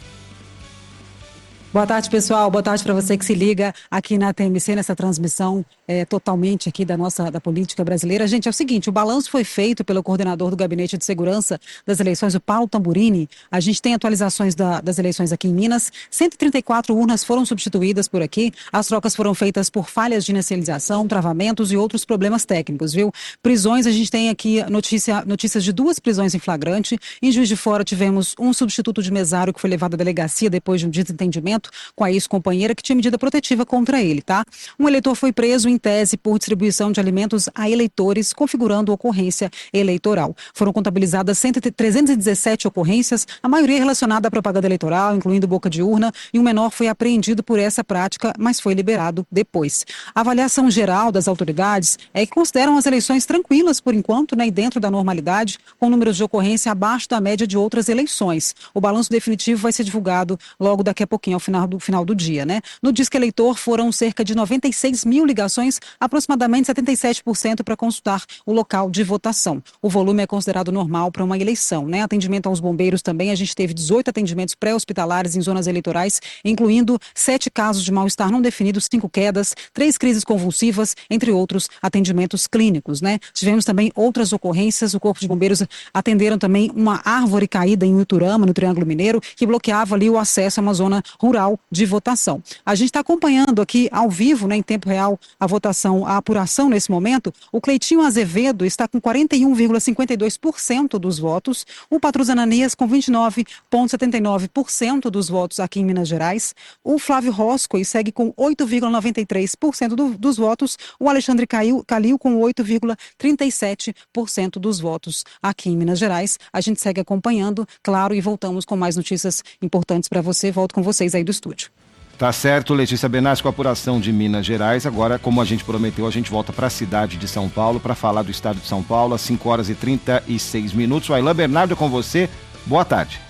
[SPEAKER 15] Boa tarde, pessoal. Boa tarde para você que se liga aqui na T M C, nessa transmissão é, totalmente aqui da nossa da política brasileira. Gente, é o seguinte, o balanço foi feito pelo coordenador do Gabinete de Segurança das Eleições, o Paulo Tamburini. A gente tem atualizações da, das eleições aqui em Minas. cento e trinta e quatro urnas foram substituídas por aqui. As trocas foram feitas por falhas de inicialização, travamentos e outros problemas técnicos, viu? Prisões, a gente tem aqui notícia, notícias de duas prisões em flagrante. Em Juiz de Fora tivemos um substituto de mesário que foi levado à delegacia depois de um desentendimento com a ex-companheira que tinha medida protetiva contra ele, tá? Um eleitor foi preso em tese por distribuição de alimentos a eleitores, configurando ocorrência eleitoral. Foram contabilizadas trezentas e dezessete ocorrências, a maioria relacionada à propaganda eleitoral, incluindo boca de urna, e um menor foi apreendido por essa prática, mas foi liberado depois. A avaliação geral das autoridades é que consideram as eleições tranquilas por enquanto, né, e dentro da normalidade, com números de ocorrência abaixo da média de outras eleições. O balanço definitivo vai ser divulgado logo daqui a pouquinho, ao final do final do dia, né? No Disque Eleitor foram cerca de noventa e seis mil ligações, aproximadamente setenta e sete por cento para consultar o local de votação. O volume é considerado normal para uma eleição, né? Atendimento aos bombeiros também, a gente teve dezoito atendimentos pré-hospitalares em zonas eleitorais, incluindo sete casos de mal-estar não definidos, cinco quedas, três crises convulsivas, entre outros atendimentos clínicos, né? Tivemos também outras ocorrências, o Corpo de Bombeiros atenderam também uma árvore caída em Uturama, no Triângulo Mineiro, que bloqueava ali o acesso a uma zona rural de votação. A gente está acompanhando aqui ao vivo, né, em tempo real, a votação, a apuração nesse momento. O Cleitinho Azevedo está com quarenta e um vírgula cinquenta e dois por cento dos votos, o Patrus Ananias com vinte e nove vírgula setenta e nove por cento dos votos aqui em Minas Gerais, o Flávio Roscoe segue com oito vírgula noventa e três por cento do, dos votos, o Alexandre Calil, Calil com oito vírgula trinta e sete por cento dos votos aqui em Minas Gerais. A gente segue acompanhando, claro, e voltamos com mais notícias importantes para você. Volto com vocês aí do estúdio.
[SPEAKER 1] Tá certo, Letícia Benassi com a apuração de Minas Gerais. Agora, como a gente prometeu, a gente volta para a cidade de São Paulo para falar do estado de São Paulo às cinco horas e trinta e seis minutos. O Aylan Bernardo é com você. Boa tarde.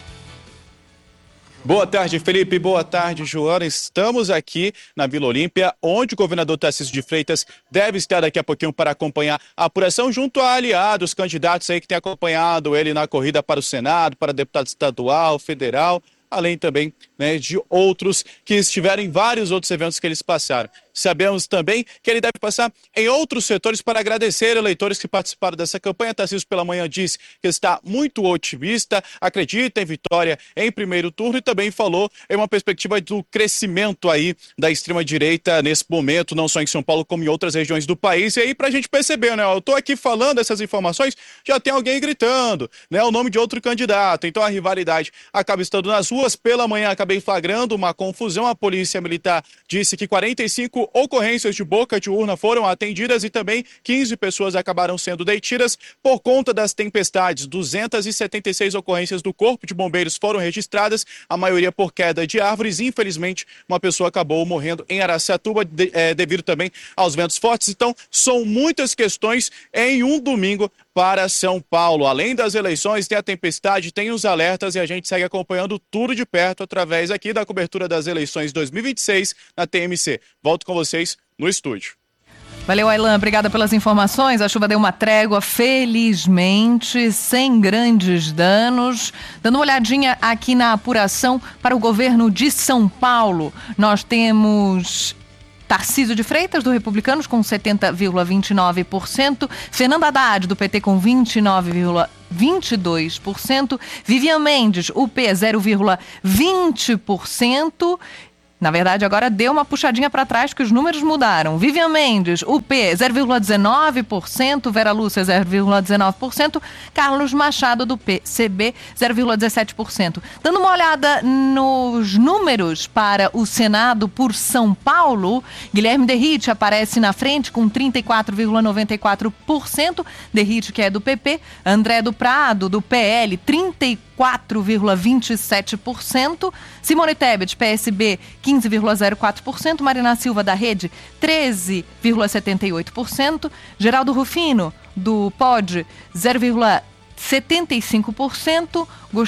[SPEAKER 4] Boa tarde, Felipe. Boa tarde, Joana. Estamos aqui na Vila Olímpia, onde o governador Tarcísio de Freitas deve estar daqui a pouquinho para acompanhar a apuração junto a aliados, candidatos aí que têm acompanhado ele na corrida para o Senado, para deputado estadual, federal, além também, né, de outros que estiveram em vários outros eventos que eles passaram. Sabemos também que ele deve passar em outros setores para agradecer eleitores que participaram dessa campanha. Tarcísio pela manhã disse que está muito otimista, acredita em vitória em primeiro turno e também falou em uma perspectiva do crescimento aí da extrema-direita nesse momento, não só em São Paulo como em outras regiões do país. E aí pra gente perceber, né, eu tô aqui falando essas informações, já tem alguém gritando, né, o nome de outro candidato. Então a rivalidade acaba estando nas ruas. Pela manhã acabei flagrando uma confusão. A polícia militar disse que quarenta e cinco ocorrências de boca de urna foram atendidas e também quinze pessoas acabaram sendo detidas por conta das tempestades. duzentas e setenta e seis ocorrências do Corpo de Bombeiros foram registradas, a maioria por queda de árvores. Infelizmente, uma pessoa acabou morrendo em Araçatuba de, é, devido também aos ventos fortes. Então, são muitas questões em um domingo para São Paulo. Além das eleições, tem a tempestade, tem os alertas e a gente segue acompanhando tudo de perto através aqui da cobertura das eleições dois mil e vinte e seis na T M C. Volto com vocês no estúdio.
[SPEAKER 2] Valeu, Aylan. Obrigada pelas informações. A chuva deu uma trégua, felizmente, sem grandes danos. Dando uma olhadinha aqui na apuração para o governo de São Paulo. Nós temos Tarcísio de Freitas, do Republicanos, com setenta vírgula vinte e nove por cento. Fernando Haddad, do P T, com vinte e nove vírgula vinte e dois por cento. Vivian Mendes, U P, zero vírgula vinte por cento. Na verdade, agora deu uma puxadinha para trás que os números mudaram. Vivian Mendes, U P, zero vírgula dezenove por cento. Vera Lúcia, zero vírgula dezenove por cento. Carlos Machado, do P C B, zero vírgula dezessete por cento. Dando uma olhada nos números para o Senado por São Paulo, Guilherme Derrite aparece na frente com trinta e quatro vírgula noventa e quatro por cento. Derrite, que é do P P. André do Prado, do P L, trinta e quatro vírgula vinte e sete por cento. Simone Tebet, P S B, quinze vírgula zero quatro por cento. Marina Silva, da Rede, treze vírgula setenta e oito por cento. Geraldo Rufino, do P O D, zero vírgula setenta e cinco por cento.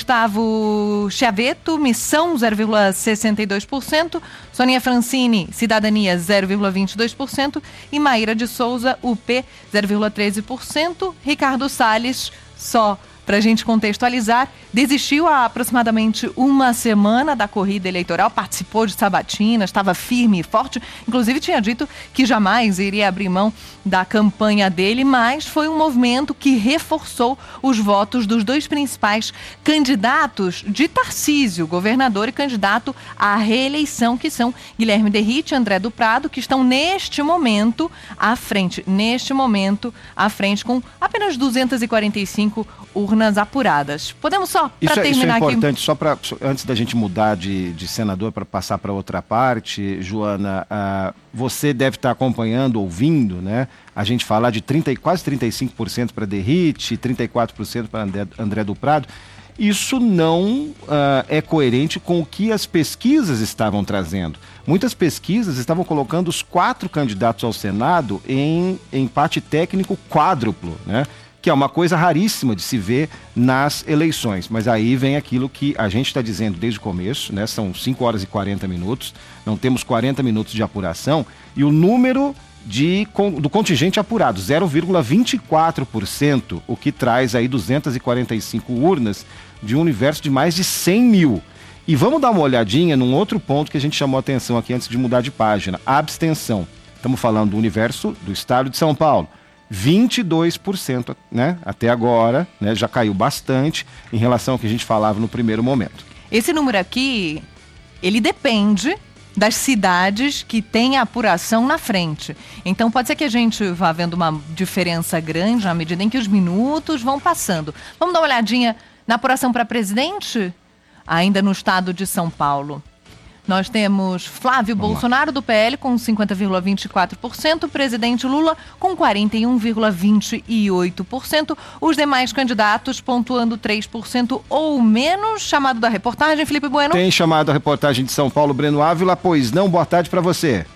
[SPEAKER 2] Gustavo Chiaveto, Missão, zero vírgula sessenta e dois por cento. Soninha Francini, Cidadania, zero vírgula vinte e dois por cento. E Maíra de Souza, U P, zero vírgula treze por cento. Ricardo Salles, só para a gente contextualizar, desistiu há aproximadamente uma semana da corrida eleitoral, participou de sabatina, estava firme e forte, inclusive tinha dito que jamais iria abrir mão da campanha dele, mas foi um movimento que reforçou os votos dos dois principais candidatos de Tarcísio, governador e candidato à reeleição, que são Guilherme Derrite e André do Prado, que estão neste momento à frente, neste momento à frente, com apenas duzentas e quarenta e cinco urnas apuradas. Podemos só, para terminar aqui... Isso é importante,
[SPEAKER 1] aqui... só para antes da gente mudar de, de senador para passar para outra parte, Joana, uh, você deve estar acompanhando, ouvindo, né? A gente falar de trinta, quase trinta e cinco por cento para Derrite, trinta e quatro por cento para André, André do Prado. Isso não uh, é coerente com o que as pesquisas estavam trazendo. Muitas pesquisas estavam colocando os quatro candidatos ao Senado em empate técnico quádruplo, né? Que é uma coisa raríssima de se ver nas eleições. Mas aí vem aquilo que a gente está dizendo desde o começo, né? São cinco horas e quarenta minutos, não temos quarenta minutos de apuração, e o número de, do contingente apurado, zero vírgula vinte e quatro por cento, o que traz aí duzentas e quarenta e cinco urnas de um universo de mais de cem mil. E vamos dar uma olhadinha num outro ponto que a gente chamou a atenção aqui antes de mudar de página, a abstenção. Estamos falando do universo do estado de São Paulo. vinte e dois por cento, né? Até agora, né? Já caiu bastante em relação ao que a gente falava no primeiro momento.
[SPEAKER 2] Esse número aqui, ele depende das cidades que têm a apuração na frente. Então pode ser que a gente vá vendo uma diferença grande à medida em que os minutos vão passando. Vamos dar uma olhadinha na apuração para presidente? Ainda no estado de São Paulo. Nós temos Flávio Vamos Bolsonaro, lá. do P L, com cinquenta vírgula vinte e quatro por cento, presidente Lula com quarenta e um vírgula vinte e oito por cento, os demais candidatos pontuando três por cento ou menos. Chamado da reportagem, Felipe Bueno.
[SPEAKER 1] Tem chamado a reportagem de São Paulo, Breno Ávila, pois não, boa tarde para você.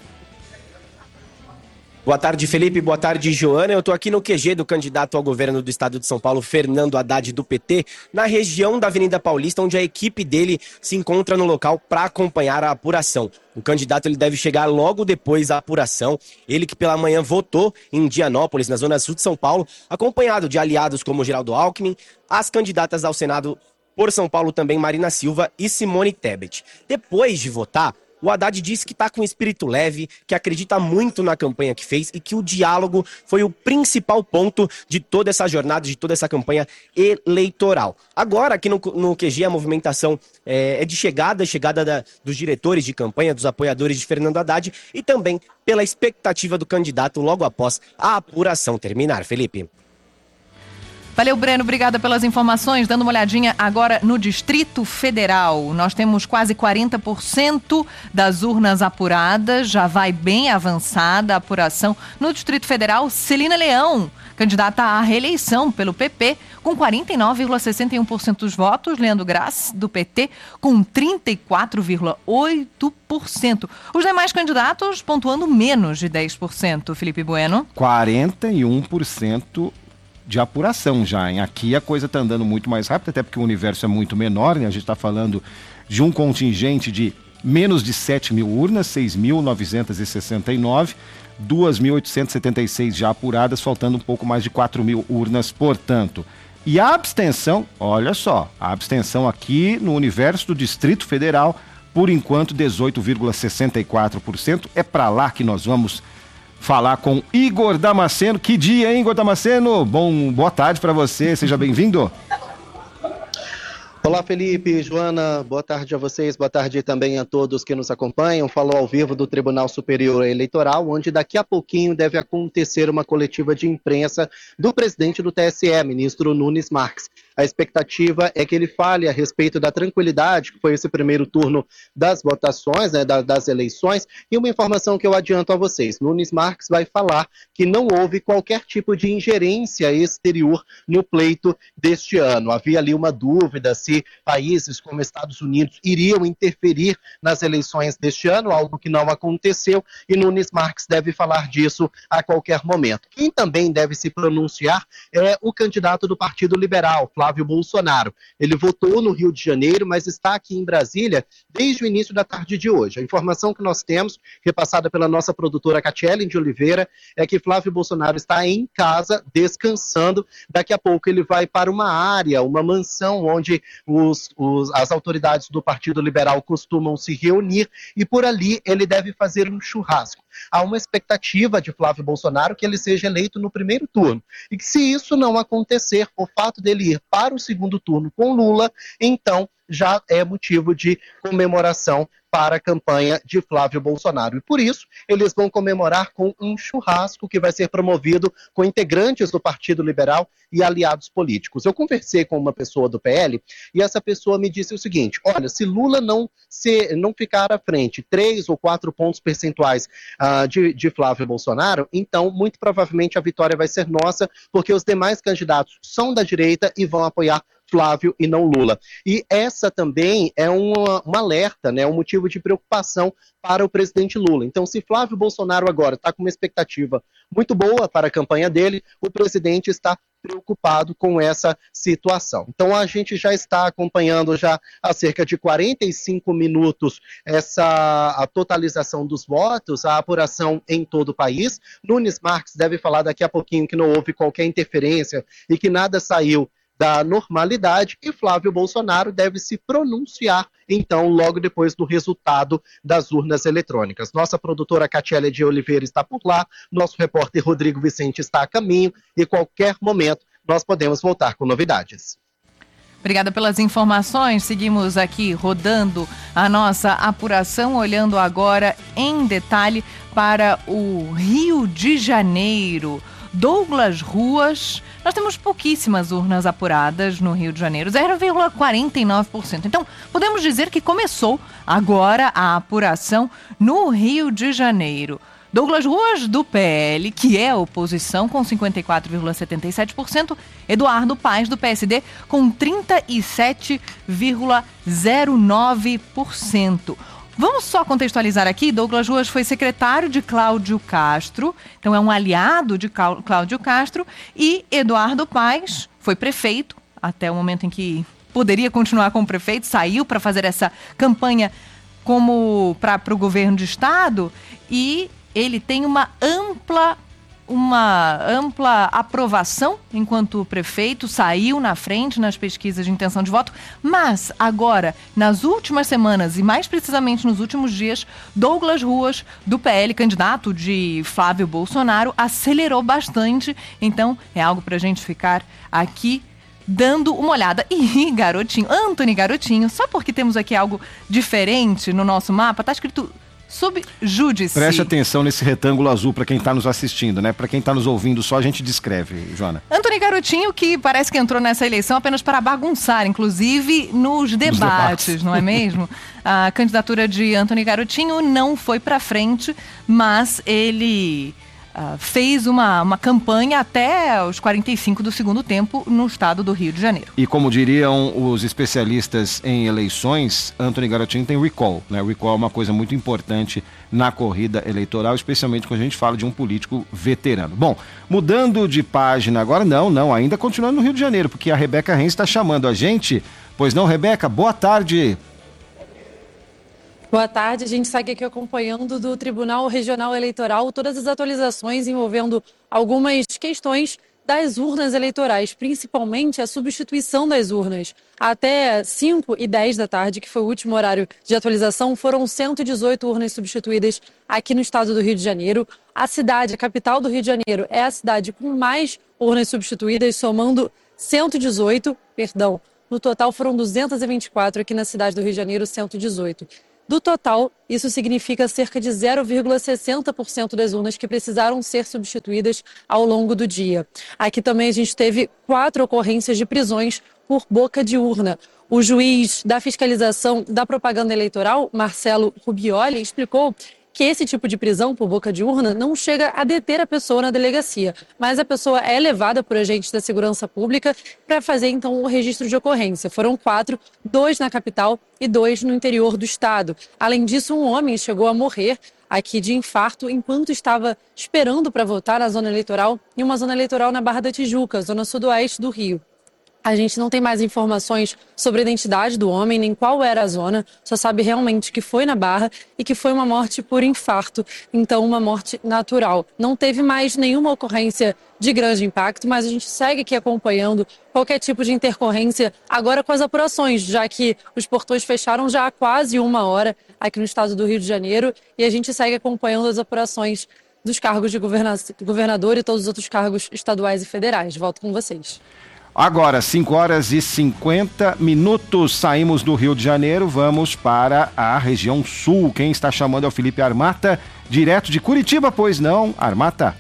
[SPEAKER 16] Boa tarde, Felipe. Boa tarde, Joana. Eu estou aqui no Q G do candidato ao governo do estado de São Paulo, Fernando Haddad, do P T, na região da Avenida Paulista, onde a equipe dele se encontra no local para acompanhar a apuração. O candidato ele deve chegar logo depois da apuração. Ele que pela manhã votou em Dianópolis, na zona sul de São Paulo, acompanhado de aliados como Geraldo Alckmin, as candidatas ao Senado por São Paulo também, Marina Silva e Simone Tebet. Depois de votar, o Haddad disse que está com espírito leve, que acredita muito na campanha que fez e que o diálogo foi o principal ponto de toda essa jornada, de toda essa campanha eleitoral. Agora, aqui no, no Q G, a movimentação é, é de chegada, chegada da, dos diretores de campanha, dos apoiadores de Fernando Haddad e também pela expectativa do candidato logo após a apuração terminar. Felipe.
[SPEAKER 2] Valeu, Breno, obrigada pelas informações. Dando uma olhadinha agora no Distrito Federal. Nós temos quase quarenta por cento das urnas apuradas, já vai bem avançada a apuração. No Distrito Federal, Celina Leão, candidata à reeleição pelo P P, com quarenta e nove vírgula sessenta e um por cento dos votos. Leandro Graça, do P T, com trinta e quatro vírgula oito por cento. Os demais candidatos pontuando menos de dez por cento. Felipe Bueno.
[SPEAKER 1] quarenta e um por cento de apuração já, hein? Aqui a coisa está andando muito mais rápido, até porque o universo é muito menor, né? A gente está falando de um contingente de menos de sete mil urnas, seis mil novecentos e sessenta e nove. duas mil oitocentas e setenta e seis já apuradas, faltando um pouco mais de quatro mil urnas, portanto. E a abstenção, olha só, a abstenção aqui no universo do Distrito Federal, por enquanto dezoito vírgula sessenta e quatro por cento. É para lá que nós vamos falar com Igor Damasceno. Que dia, hein, Igor Damasceno? Bom, boa tarde para você, seja bem-vindo.
[SPEAKER 17] Olá, Felipe, Joana, boa tarde a vocês, boa tarde também a todos que nos acompanham. Falou ao vivo do Tribunal Superior Eleitoral, onde daqui a pouquinho deve acontecer uma coletiva de imprensa do presidente do T S E, ministro Nunes Marques. A expectativa é que ele fale a respeito da tranquilidade, que foi esse primeiro turno das votações, né, das eleições, e uma informação que eu adianto a vocês. Nunes Marques vai falar que não houve qualquer tipo de ingerência exterior no pleito deste ano. Havia ali uma dúvida se países como Estados Unidos iriam interferir nas eleições deste ano, algo que não aconteceu, e Nunes Marques deve falar disso a qualquer momento. Quem também deve se pronunciar é o candidato do Partido Liberal, Flávio Bolsonaro. Ele votou no Rio de Janeiro, mas está aqui em Brasília desde o início da tarde de hoje. A informação que nós temos, repassada pela nossa produtora Catiele de Oliveira, é que Flávio Bolsonaro está em casa, descansando. Daqui a pouco ele vai para uma área, uma mansão, onde os, os, as autoridades do Partido Liberal costumam se reunir, e por ali ele deve fazer um churrasco. Há uma expectativa de Flávio Bolsonaro que ele seja eleito no primeiro turno. E que, se isso não acontecer, o fato dele ir para o segundo turno com Lula, então já é motivo de comemoração para a campanha de Flávio Bolsonaro. E por isso, eles vão comemorar com um churrasco que vai ser promovido com integrantes do Partido Liberal e aliados políticos. Eu conversei com uma pessoa do P L e essa pessoa me disse o seguinte: olha, se Lula não, se, não ficar à frente três ou quatro pontos percentuais uh, de, de Flávio Bolsonaro, então muito provavelmente a vitória vai ser nossa, porque os demais candidatos são da direita e vão apoiar Flávio e não Lula. E essa também é uma, um alerta, né, um motivo de preocupação para o presidente Lula. Então, se Flávio Bolsonaro agora está com uma expectativa muito boa para a campanha dele, o presidente está preocupado com essa situação. Então, a gente já está acompanhando já há cerca de quarenta e cinco minutos essa a totalização dos votos, a apuração em todo o país. Nunes Marques deve falar daqui a pouquinho que não houve qualquer interferência e que nada saiu da normalidade, e Flávio Bolsonaro deve se pronunciar, então, logo depois do resultado das urnas eletrônicas. Nossa produtora Catiele de Oliveira está por lá, nosso repórter Rodrigo Vicente está a caminho, e qualquer momento nós podemos voltar com novidades.
[SPEAKER 2] Obrigada pelas informações. Seguimos aqui rodando a nossa apuração, olhando agora em detalhe para o Rio de Janeiro. Douglas Ruas, nós temos pouquíssimas urnas apuradas no Rio de Janeiro, zero vírgula quarenta e nove por cento. Então, podemos dizer que começou agora a apuração no Rio de Janeiro. Douglas Ruas, do P L, que é a oposição, com cinquenta e quatro vírgula setenta e sete por cento. Eduardo Paes, do P S D, com trinta e sete vírgula zero nove por cento. Vamos só contextualizar aqui, Douglas Ruas foi secretário de Cláudio Castro, então é um aliado de Cláudio Castro, e Eduardo Paes foi prefeito, até o momento em que poderia continuar como prefeito, saiu para fazer essa campanha como para o governo de estado, e ele tem uma ampla uma ampla aprovação enquanto prefeito, saiu na frente nas pesquisas de intenção de voto, mas agora, nas últimas semanas e mais precisamente nos últimos dias, Douglas Ruas, do P L, candidato de Flávio Bolsonaro, acelerou bastante, então é algo para a gente ficar aqui dando uma olhada. E Garotinho, Antony Garotinho, só porque temos aqui algo diferente no nosso mapa, tá escrito subjúdice.
[SPEAKER 1] Preste atenção nesse retângulo azul para quem está nos assistindo, né? Para quem está nos ouvindo só, a gente descreve, Joana.
[SPEAKER 2] Antony Garotinho, que parece que entrou nessa eleição apenas para bagunçar, inclusive nos debates, debates. Não é mesmo? A candidatura de Antony Garotinho não foi para frente, mas ele Uh, fez uma, uma campanha até os quarenta e cinco do segundo tempo no estado do Rio de Janeiro.
[SPEAKER 1] E como diriam os especialistas em eleições, Antony Garotinho tem recall, né? Recall é uma coisa muito importante na corrida eleitoral, especialmente quando a gente fala de um político veterano. Bom, mudando de página agora, não, não, ainda continuando no Rio de Janeiro, porque a Rebeca Renz está chamando a gente. Pois não, Rebeca? Boa tarde.
[SPEAKER 18] Boa tarde, a gente segue aqui acompanhando do Tribunal Regional Eleitoral todas as atualizações envolvendo algumas questões das urnas eleitorais, principalmente a substituição das urnas. Até cinco e dez da tarde, que foi o último horário de atualização, foram cento e dezoito urnas substituídas aqui no estado do Rio de Janeiro. A cidade, a capital do Rio de Janeiro, é a cidade com mais urnas substituídas, somando cento e dezoito, perdão, no total foram duzentas e vinte e quatro aqui na cidade do Rio de Janeiro, cento e dezoito. Do total, isso significa cerca de zero vírgula sessenta por cento das urnas que precisaram ser substituídas ao longo do dia. Aqui também a gente teve quatro ocorrências de prisões por boca de urna. O juiz da fiscalização da propaganda eleitoral, Marcelo Rubioli, explicou que esse tipo de prisão por boca de urna não chega a deter a pessoa na delegacia, mas a pessoa é levada por agentes da segurança pública para fazer então o registro de ocorrência. Foram quatro, dois na capital e dois no interior do estado. Além disso, um homem chegou a morrer aqui de infarto enquanto estava esperando para votar na zona eleitoral, em uma zona eleitoral na Barra da Tijuca, zona sudoeste do Rio. A gente não tem mais informações sobre a identidade do homem, nem qual era a zona, só sabe realmente que foi na Barra e que foi uma morte por infarto, então uma morte natural. Não teve mais nenhuma ocorrência de grande impacto, mas a gente segue aqui acompanhando qualquer tipo de intercorrência agora com as apurações, já que os portões fecharam já há quase uma hora aqui no estado do Rio de Janeiro e a gente segue acompanhando as apurações dos cargos de governa- governador e todos os outros cargos estaduais e federais. Volto com vocês.
[SPEAKER 1] Agora, cinco horas e cinquenta minutos, saímos do Rio de Janeiro, vamos para a região sul. Quem está chamando é o Felipe Armata, direto de Curitiba, pois não, Armata?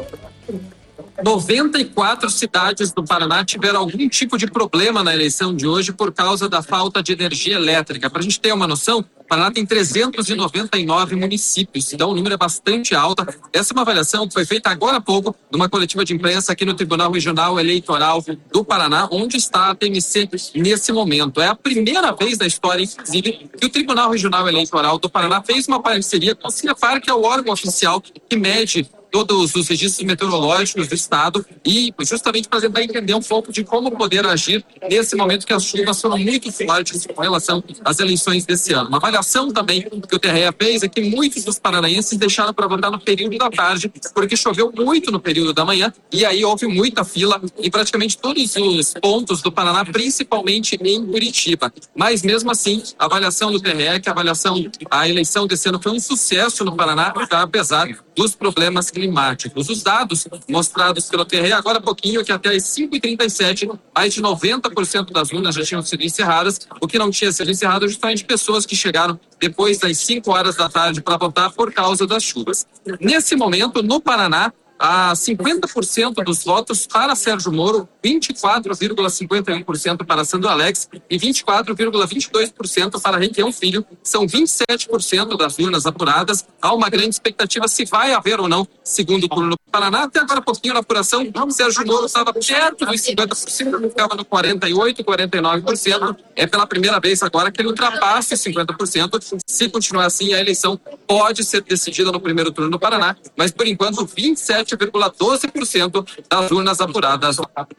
[SPEAKER 19] noventa e quatro cidades do Paraná tiveram algum tipo de problema na eleição de hoje por causa da falta de energia elétrica. Para a gente ter uma noção, o Paraná tem trezentos e noventa e nove municípios, então o número é bastante alto. Essa é uma avaliação que foi feita agora há pouco numa coletiva de imprensa aqui no Tribunal Regional Eleitoral do Paraná, onde está a T M C nesse momento. É a primeira vez na história, inclusive, que o Tribunal Regional Eleitoral do Paraná fez uma parceria com a Cinepar, que é o órgão oficial que mede todos os registros meteorológicos do estado e justamente para tentar entender um pouco de como poder agir nesse momento que as chuvas foram muito fortes com relação às eleições desse ano. Uma avaliação também que o T R E fez é que muitos dos paranaenses deixaram para votar no período da tarde porque choveu muito no período da manhã e aí houve muita fila em praticamente todos os pontos do Paraná, principalmente em Curitiba. Mas mesmo assim, a avaliação do T R E é que a avaliação, a eleição desse ano foi um sucesso no Paraná, apesar dos problemas climáticos. Os dados mostrados pelo T R E agora há pouquinho, que até as cinco e trinta e sete, mais de noventa por cento das urnas já tinham sido encerradas. O que não tinha sido encerrado é justamente pessoas que chegaram depois das cinco horas da tarde para votar por causa das chuvas. Nesse momento, no Paraná, há cinquenta por cento dos votos para Sérgio Moro, vinte e quatro vírgula cinquenta e um por cento para Sandro Alex e vinte e quatro vírgula vinte e dois por cento para Requião Filho. São vinte e sete por cento das urnas apuradas. Há uma grande expectativa se vai haver ou não segundo turno no Paraná. Até agora, pouquinho na apuração, Sérgio Moro estava perto dos cinquenta por cento, ficava no quarenta e oito, quarenta e nove por cento. É pela primeira vez agora que ele ultrapassa os cinquenta por cento. Se continuar assim, a eleição pode ser decidida no primeiro turno no Paraná, mas por enquanto vinte e sete vírgula doze por cento das urnas apuradas.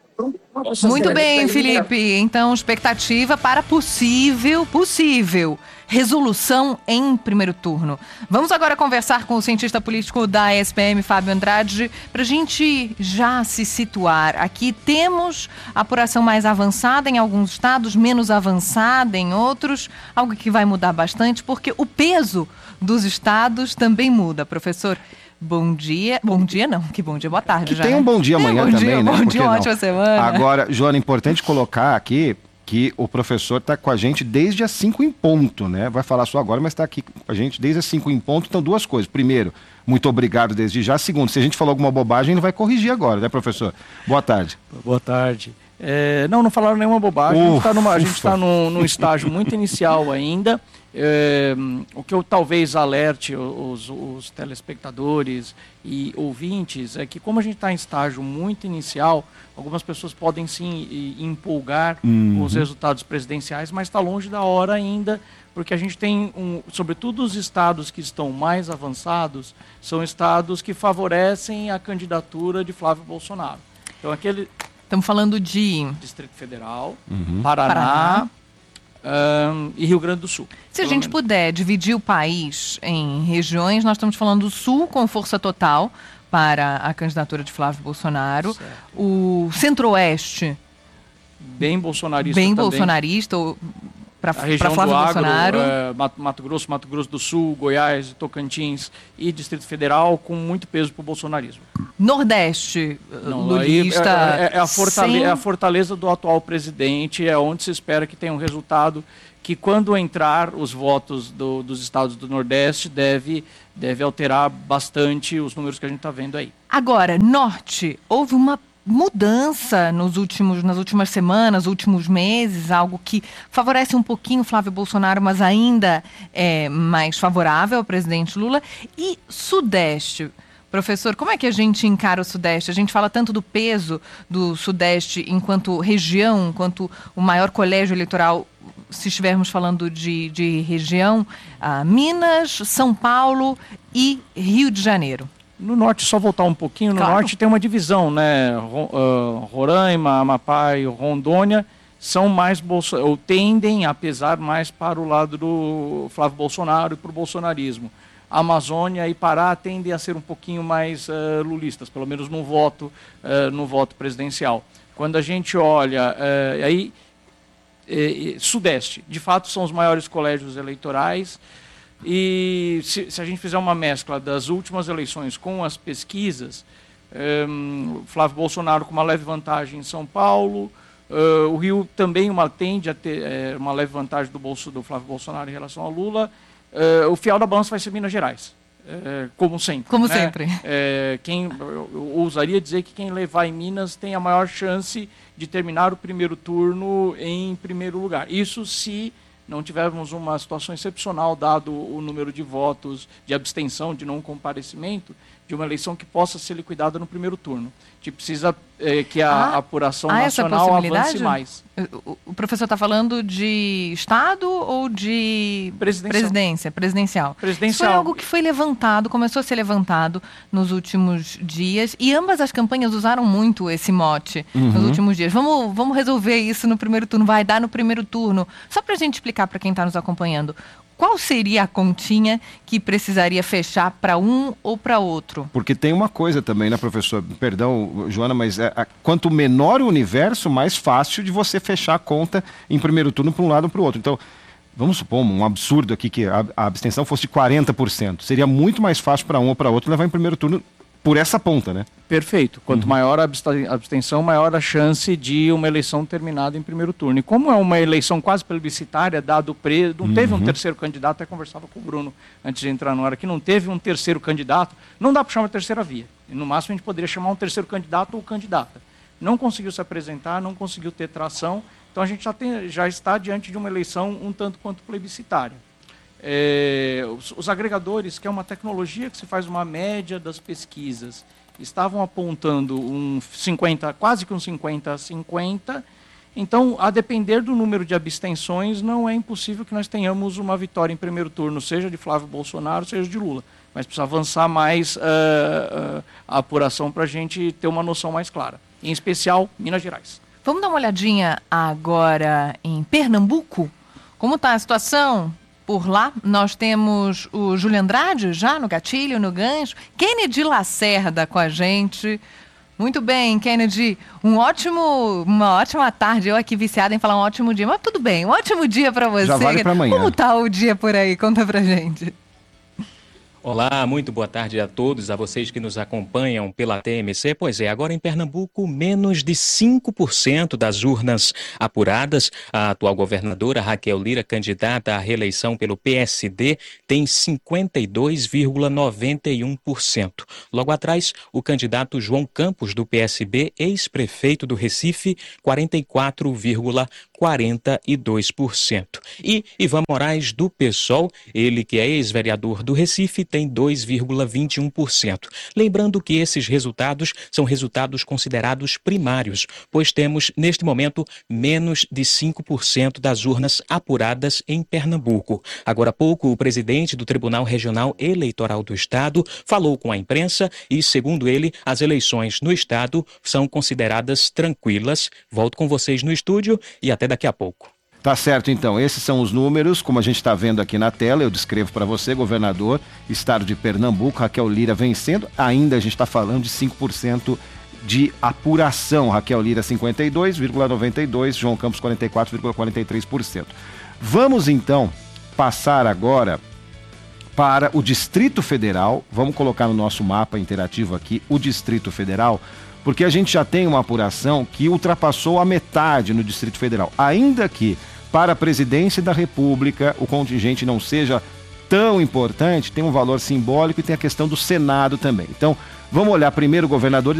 [SPEAKER 2] Muito bem, Felipe. Então, expectativa para possível, possível resolução em primeiro turno. Vamos agora conversar com o cientista político da S P M, Fábio Andrade, para a gente já se situar. Aqui temos apuração mais avançada em alguns estados, menos avançada em outros, algo que vai mudar bastante, porque o peso dos estados também muda, professor. Bom dia. Bom dia não, que bom dia, boa tarde
[SPEAKER 1] que
[SPEAKER 2] já.
[SPEAKER 1] Tem um bom dia amanhã
[SPEAKER 2] bom
[SPEAKER 1] também,
[SPEAKER 2] dia,
[SPEAKER 1] né?
[SPEAKER 2] Bom dia, ótima semana.
[SPEAKER 1] Agora, Joana, é importante colocar aqui que o professor está com a gente desde as cinco em ponto, né? Vai falar só agora, mas está aqui com a gente desde as cinco em ponto. Então, duas coisas. Primeiro, muito obrigado desde já. Segundo, se a gente falou alguma bobagem, ele vai corrigir agora, né, professor? Boa tarde.
[SPEAKER 20] Boa tarde. É, não, não falaram nenhuma bobagem.
[SPEAKER 1] Ufa,
[SPEAKER 20] a gente está num, num estágio muito inicial ainda. É, o que eu talvez alerte os, os telespectadores e ouvintes é que, como a gente está em estágio muito inicial, algumas pessoas podem sim empolgar
[SPEAKER 1] uhum.
[SPEAKER 20] com os resultados presidenciais, mas está longe da hora ainda, porque a gente tem, um, sobretudo os estados que estão mais avançados, são estados que favorecem a candidatura de Flávio Bolsonaro. Então, aquele...
[SPEAKER 2] Estamos falando de...
[SPEAKER 20] Distrito Federal,
[SPEAKER 1] uhum.
[SPEAKER 20] Paraná,
[SPEAKER 2] Paraná.
[SPEAKER 20] uh, e Rio Grande do Sul.
[SPEAKER 2] Se a gente menos. puder dividir o país em regiões, nós estamos falando do Sul com força total para a candidatura de Flávio Bolsonaro, certo. O Centro-Oeste
[SPEAKER 20] bem bolsonarista
[SPEAKER 2] bem
[SPEAKER 20] também.
[SPEAKER 2] bolsonarista para Flávio
[SPEAKER 20] do agro,
[SPEAKER 2] Bolsonaro.
[SPEAKER 20] É, Mato, Mato Grosso, Mato Grosso do Sul, Goiás, Tocantins e Distrito Federal com muito peso para o bolsonarismo.
[SPEAKER 2] Nordeste,
[SPEAKER 20] Não,
[SPEAKER 2] lulista.
[SPEAKER 20] É, é, é, a fortaleza,
[SPEAKER 2] sem...
[SPEAKER 20] é a fortaleza do atual presidente, é onde se espera que tenha um resultado que, quando entrar os votos do, dos estados do Nordeste, deve, deve alterar bastante os números que a gente está vendo aí.
[SPEAKER 2] Agora, Norte, houve uma mudança nos últimos, nas últimas semanas, últimos meses, algo que favorece um pouquinho Flávio Bolsonaro, mas ainda é mais favorável ao presidente Lula. E Sudeste, professor, como é que a gente encara o Sudeste? A gente fala tanto do peso do Sudeste enquanto região, enquanto o maior colégio eleitoral, se estivermos falando de, de região, ah, Minas, São Paulo e Rio de Janeiro.
[SPEAKER 20] No norte, só voltar um pouquinho, no claro. norte tem uma divisão, né? Roraima, Amapá e Rondônia são mais, bolso... ou tendem a pesar mais para o lado do Flávio Bolsonaro e para o bolsonarismo. A Amazônia e Pará tendem a ser um pouquinho mais uh, lulistas, pelo menos no voto, uh, no voto presidencial. Quando a gente olha, uh, aí, uh, Sudeste, de fato são os maiores colégios eleitorais. E se, se a gente fizer uma mescla das últimas eleições com as pesquisas, um, Flávio Bolsonaro com uma leve vantagem em São Paulo, uh, o Rio também uma, tende a ter é, uma leve vantagem do, bolso, do Flávio Bolsonaro em relação ao Lula, uh, o fiel da balança vai ser Minas Gerais, uh, como sempre.
[SPEAKER 2] Como
[SPEAKER 20] né?
[SPEAKER 2] sempre.
[SPEAKER 20] É, quem, eu, eu ousaria dizer que quem levar em Minas tem a maior chance de terminar o primeiro turno em primeiro lugar. Isso se não tivermos uma situação excepcional, dado o número de votos de abstenção, de não comparecimento, de uma eleição que possa ser liquidada no primeiro turno. A gente precisa é, que a
[SPEAKER 2] ah,
[SPEAKER 20] apuração nacional avance mais.
[SPEAKER 2] O, o professor está falando de Estado ou de
[SPEAKER 20] presidencial.
[SPEAKER 2] presidência, presidencial?
[SPEAKER 20] Presidencial.
[SPEAKER 2] Isso foi algo que foi levantado, começou a ser levantado nos últimos dias, e ambas as campanhas usaram muito esse mote uhum. nos últimos dias. Vamos, vamos resolver isso no primeiro turno, vai dar no primeiro turno. Só para a gente explicar para quem está nos acompanhando, qual seria a continha que precisaria fechar para um ou para outro?
[SPEAKER 1] Porque tem uma coisa também, né, professor? Perdão, Joana, mas é, a, quanto menor o universo, mais fácil de você fechar a conta em primeiro turno para um lado ou para o outro. Então, vamos supor um absurdo aqui que a, a abstenção fosse de quarenta por cento. Seria muito mais fácil para um ou para outro levar em primeiro turno por essa ponta, né?
[SPEAKER 20] Perfeito. Quanto uhum. maior a abstenção, maior a chance de uma eleição terminada em primeiro turno. E como é uma eleição quase plebiscitária, dado o preço, não uhum. teve um terceiro candidato, até conversava com o Bruno antes de entrar no ar aqui, não teve um terceiro candidato, não dá para chamar de terceira via. E no máximo a gente poderia chamar um terceiro candidato ou candidata. Não conseguiu se apresentar, não conseguiu ter tração, então a gente já, tem, já está diante de uma eleição um tanto quanto plebiscitária. É, os, os agregadores, que é uma tecnologia que se faz uma média das pesquisas, estavam apontando um cinquenta, quase que um cinquenta a cinquenta. Então, a depender do número de abstenções, não é impossível que nós tenhamos uma vitória em primeiro turno, seja de Flávio Bolsonaro, seja de Lula. Mas precisa avançar mais uh, uh, a apuração para a gente ter uma noção mais clara. Em especial, Minas Gerais.
[SPEAKER 2] Vamos dar uma olhadinha agora em Pernambuco? Como está a situação? Por lá, nós temos o Júlio Andrade já no gatilho, no gancho. Kennedy Lacerda com a gente. Muito bem, Kennedy. Um ótimo, uma ótima tarde. Eu aqui viciada em falar um ótimo dia. Mas tudo bem, um ótimo dia para você.
[SPEAKER 1] Já vale para amanhã.
[SPEAKER 2] Como está o dia por aí? Conta pra gente.
[SPEAKER 21] Olá, muito boa tarde a todos, a vocês que nos acompanham pela T M C. Pois é, agora em Pernambuco, menos de cinco por cento das urnas apuradas. A atual governadora Raquel Lira, candidata à reeleição pelo P S D, tem cinquenta e dois vírgula noventa e um por cento. Logo atrás, o candidato João Campos, do P S B, ex-prefeito do Recife, quarenta e quatro vírgula quarenta e dois por cento. E Ivan Moraes, do PSOL, ele que é ex-vereador do Recife, tem dois vírgula vinte e um por cento. Lembrando que esses resultados são resultados considerados primários, pois temos, neste momento, menos de cinco por cento das urnas apuradas em Pernambuco. Agora há pouco, o presidente do Tribunal Regional Eleitoral do Estado falou com a imprensa e, segundo ele, as eleições no Estado são consideradas tranquilas. Volto com vocês no estúdio e até daqui a pouco.
[SPEAKER 1] Tá certo, então. Esses são os números, como a gente está vendo aqui na tela. Eu descrevo para você, governador, estado de Pernambuco, Raquel Lira vencendo. Ainda a gente está falando de cinco por cento de apuração. Raquel Lira cinquenta e dois vírgula noventa e dois, João Campos quarenta e quatro vírgula quarenta e três por cento. Vamos então passar agora para o Distrito Federal. Vamos colocar no nosso mapa interativo aqui o Distrito Federal, porque a gente já tem uma apuração que ultrapassou a metade no Distrito Federal. Ainda que para a presidência da República o contingente não seja tão importante, tem um valor simbólico e tem a questão do Senado também. Então, vamos olhar primeiro, governador,